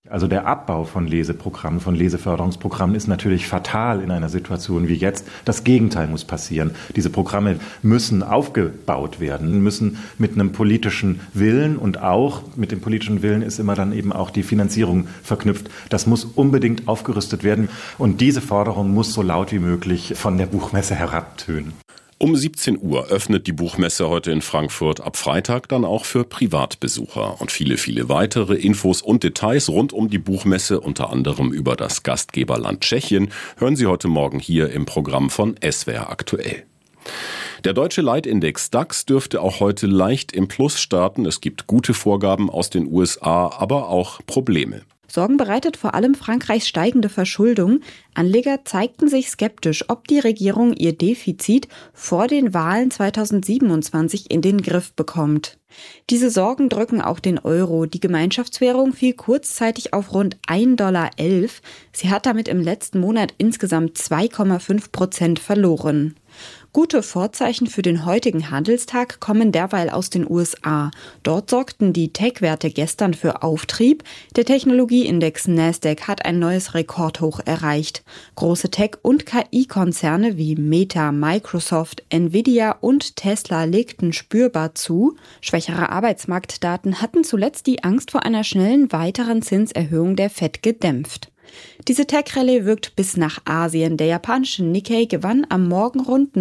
Also der Abbau von Leseprogrammen, von Leseförderungsprogrammen ist natürlich fatal in einer Situation wie jetzt. Das Gegenteil muss passieren. Diese Programme müssen aufgebaut werden, müssen mit einem politischen Willen, und auch mit dem politischen Willen ist immer dann eben auch die Finanzierung verknüpft. Das muss unbedingt aufgerüstet werden, und diese Forderung muss so laut wie möglich von der Buchmesse herabtönen. Um 17 Uhr öffnet die Buchmesse heute in Frankfurt, ab Freitag dann auch für Privatbesucher. Und viele weitere Infos und Details rund um die Buchmesse, unter anderem über das Gastgeberland Tschechien, hören Sie heute Morgen hier im Programm von SWR aktuell. Der deutsche Leitindex DAX dürfte auch heute leicht im Plus starten. Es gibt gute Vorgaben aus den USA, aber auch Probleme. Sorgen bereitet vor allem Frankreichs steigende Verschuldung. Anleger zeigten sich skeptisch, ob die Regierung ihr Defizit vor den Wahlen 2027 in den Griff bekommt. Diese Sorgen drücken auch den Euro. Die Gemeinschaftswährung fiel kurzzeitig auf rund $1,11. Sie hat damit im letzten Monat insgesamt 2,5% verloren. Gute Vorzeichen für den heutigen Handelstag kommen derweil aus den USA. Dort sorgten die Tech-Werte gestern für Auftrieb. Der Technologieindex Nasdaq hat ein neues Rekordhoch erreicht. Große Tech- und KI-Konzerne wie Meta, Microsoft, Nvidia und Tesla legten spürbar zu. Schwächere Arbeitsmarktdaten hatten zuletzt die Angst vor einer schnellen weiteren Zinserhöhung der Fed gedämpft. Diese Tech-Rallye wirkt bis nach Asien. Der japanische Nikkei gewann am Morgen rund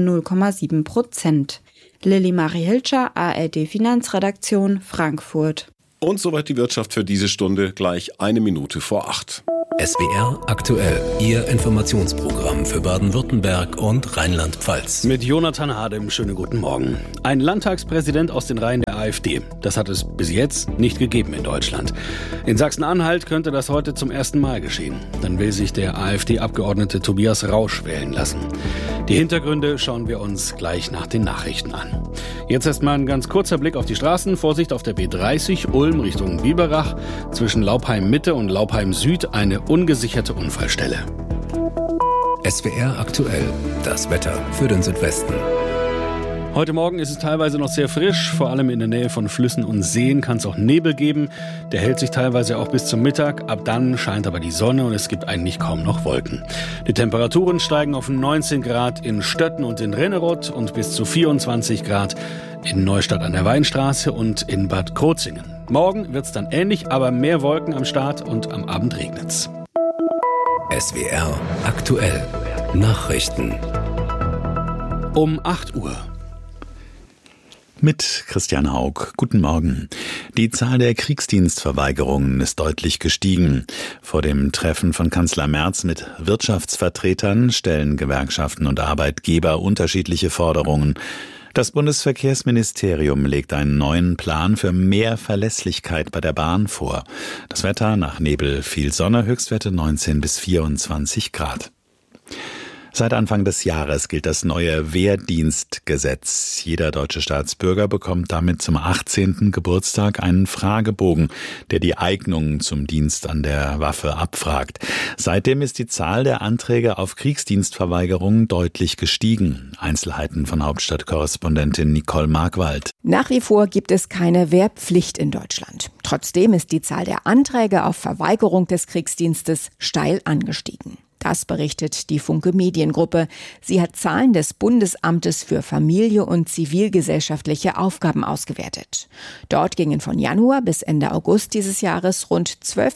0,7%. Lilly Marie Hilscher, ARD Finanzredaktion, Frankfurt. Und soweit die Wirtschaft für diese Stunde, gleich 7:01. SWR aktuell, Ihr Informationsprogramm für Baden-Württemberg und Rheinland-Pfalz. Mit Jonathan Hadem, schönen guten Morgen. Ein Landtagspräsident aus den Reihen der AfD. Das hat es bis jetzt nicht gegeben in Deutschland. In Sachsen-Anhalt könnte das heute zum ersten Mal geschehen. Dann will sich der AfD-Abgeordnete Tobias Rausch wählen lassen. Die Hintergründe schauen wir uns gleich nach den Nachrichten an. Jetzt erstmal ein ganz kurzer Blick auf die Straßen. Vorsicht auf der B30 Ulm Richtung Biberach. Zwischen Laupheim Mitte und Laupheim Süd eine ungesicherte Unfallstelle. SWR aktuell, das Wetter für den Südwesten. Heute Morgen ist es teilweise noch sehr frisch, vor allem in der Nähe von Flüssen und Seen kann es auch Nebel geben. Der hält sich teilweise auch bis zum Mittag, ab dann scheint aber die Sonne und es gibt eigentlich kaum noch Wolken. Die Temperaturen steigen auf 19 Grad in Stötten und in Renneroth und bis zu 24 Grad in Neustadt an der Weinstraße und in Bad Krozingen. Morgen wird es dann ähnlich, aber mehr Wolken am Start und am Abend regnet's. SWR aktuell, Nachrichten. Um 8 Uhr. Mit Christian Haug. Guten Morgen. Die Zahl der Kriegsdienstverweigerungen ist deutlich gestiegen. Vor dem Treffen von Kanzler Merz mit Wirtschaftsvertretern stellen Gewerkschaften und Arbeitgeber unterschiedliche Forderungen. Das Bundesverkehrsministerium legt einen neuen Plan für mehr Verlässlichkeit bei der Bahn vor. Das Wetter: nach Nebel viel Sonne, Höchstwerte 19 bis 24 Grad. Seit Anfang des Jahres gilt das neue Wehrdienstgesetz. Jeder deutsche Staatsbürger bekommt damit zum 18. Geburtstag einen Fragebogen, der die Eignung zum Dienst an der Waffe abfragt. Seitdem ist die Zahl der Anträge auf Kriegsdienstverweigerung deutlich gestiegen. Einzelheiten von Hauptstadtkorrespondentin Nicole Markwald. Nach wie vor gibt es keine Wehrpflicht in Deutschland. Trotzdem ist die Zahl der Anträge auf Verweigerung des Kriegsdienstes steil angestiegen. Das berichtet die Funke Mediengruppe. Sie hat Zahlen des Bundesamtes für Familie und zivilgesellschaftliche Aufgaben ausgewertet. Dort gingen von Januar bis Ende August dieses Jahres rund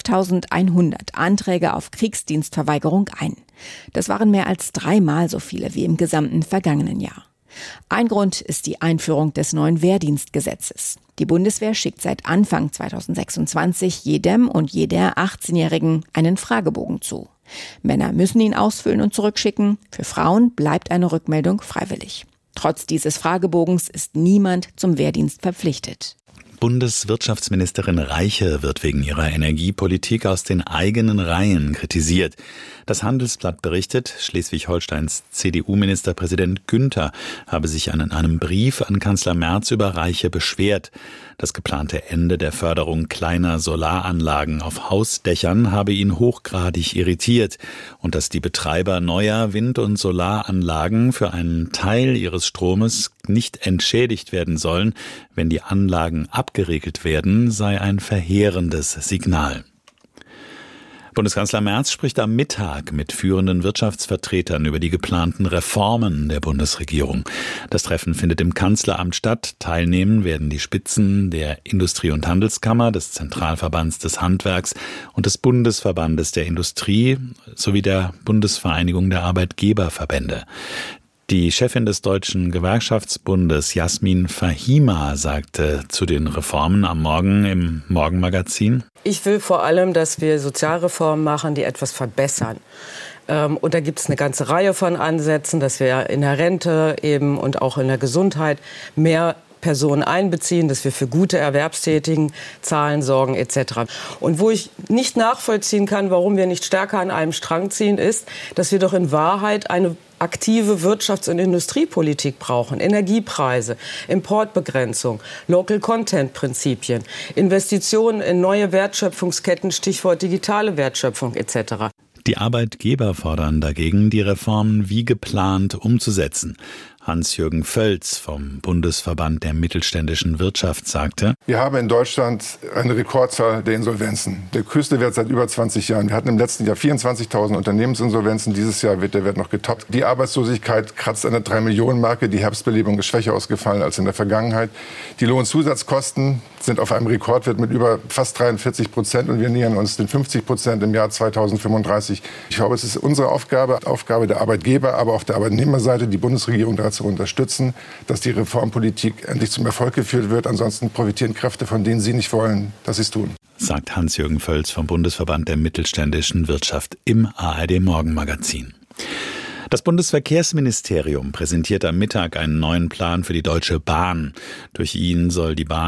12.100 Anträge auf Kriegsdienstverweigerung ein. Das waren mehr als 3-mal so viele wie im gesamten vergangenen Jahr. Ein Grund ist die Einführung des neuen Wehrdienstgesetzes. Die Bundeswehr schickt seit Anfang 2026 jedem und jeder 18-Jährigen einen Fragebogen zu. Männer müssen ihn ausfüllen und zurückschicken. Für Frauen bleibt eine Rückmeldung freiwillig. Trotz dieses Fragebogens ist niemand zum Wehrdienst verpflichtet. Bundeswirtschaftsministerin Reiche wird wegen ihrer Energiepolitik aus den eigenen Reihen kritisiert. Das Handelsblatt berichtet, Schleswig-Holsteins CDU-Ministerpräsident Günther habe sich in einem Brief an Kanzler Merz über Reiche beschwert. Das geplante Ende der Förderung kleiner Solaranlagen auf Hausdächern habe ihn hochgradig irritiert und dass die Betreiber neuer Wind- und Solaranlagen für einen Teil ihres Stromes nicht entschädigt werden sollen, wenn die Anlagen abgeregelt werden, sei ein verheerendes Signal. Bundeskanzler Merz spricht am Mittag mit führenden Wirtschaftsvertretern über die geplanten Reformen der Bundesregierung. Das Treffen findet im Kanzleramt statt. Teilnehmen werden die Spitzen der Industrie- und Handelskammer, des Zentralverbands des Handwerks und des Bundesverbandes der Industrie sowie der Bundesvereinigung der Arbeitgeberverbände. Die Chefin des Deutschen Gewerkschaftsbundes, Jasmin Fahima, sagte zu den Reformen am Morgen im Morgenmagazin: Ich will vor allem, dass wir Sozialreformen machen, die etwas verbessern. Und da gibt es eine ganze Reihe von Ansätzen, dass wir in der Rente eben und auch in der Gesundheit mehr Personen einbeziehen, dass wir für gute Erwerbstätigen Zahlen sorgen etc. Und wo ich nicht nachvollziehen kann, warum wir nicht stärker an einem Strang ziehen, ist, dass wir doch in Wahrheit eine aktive Wirtschafts- und Industriepolitik brauchen. Energiepreise, Importbegrenzung, Local-Content-Prinzipien, Investitionen in neue Wertschöpfungsketten, Stichwort digitale Wertschöpfung etc. Die Arbeitgeber fordern dagegen, die Reformen wie geplant umzusetzen. Hans-Jürgen Völz vom Bundesverband der mittelständischen Wirtschaft sagte: Wir haben in Deutschland eine Rekordzahl der Insolvenzen. Der höchste Wert seit über 20 Jahren. Wir hatten im letzten Jahr 24.000 Unternehmensinsolvenzen. Dieses Jahr wird der Wert noch getoppt. Die Arbeitslosigkeit kratzt an der 3-Millionen-Marke. Die Herbstbelebung ist schwächer ausgefallen als in der Vergangenheit. Die Lohnzusatzkosten sind auf einem Rekordwert mit über fast 43% und wir nähern uns den 50% im Jahr 2035. Ich glaube, es ist unsere Aufgabe der Arbeitgeber, aber auch der Arbeitnehmerseite, die Bundesregierung dazu unterstützen, dass die Reformpolitik endlich zum Erfolg geführt wird. Ansonsten profitieren Kräfte, von denen sie nicht wollen, dass sie es tun. Sagt Hans-Jürgen Völz vom Bundesverband der mittelständischen Wirtschaft im ARD Morgenmagazin. Das Bundesverkehrsministerium präsentiert am Mittag einen neuen Plan für die Deutsche Bahn. Durch ihn soll die Bahn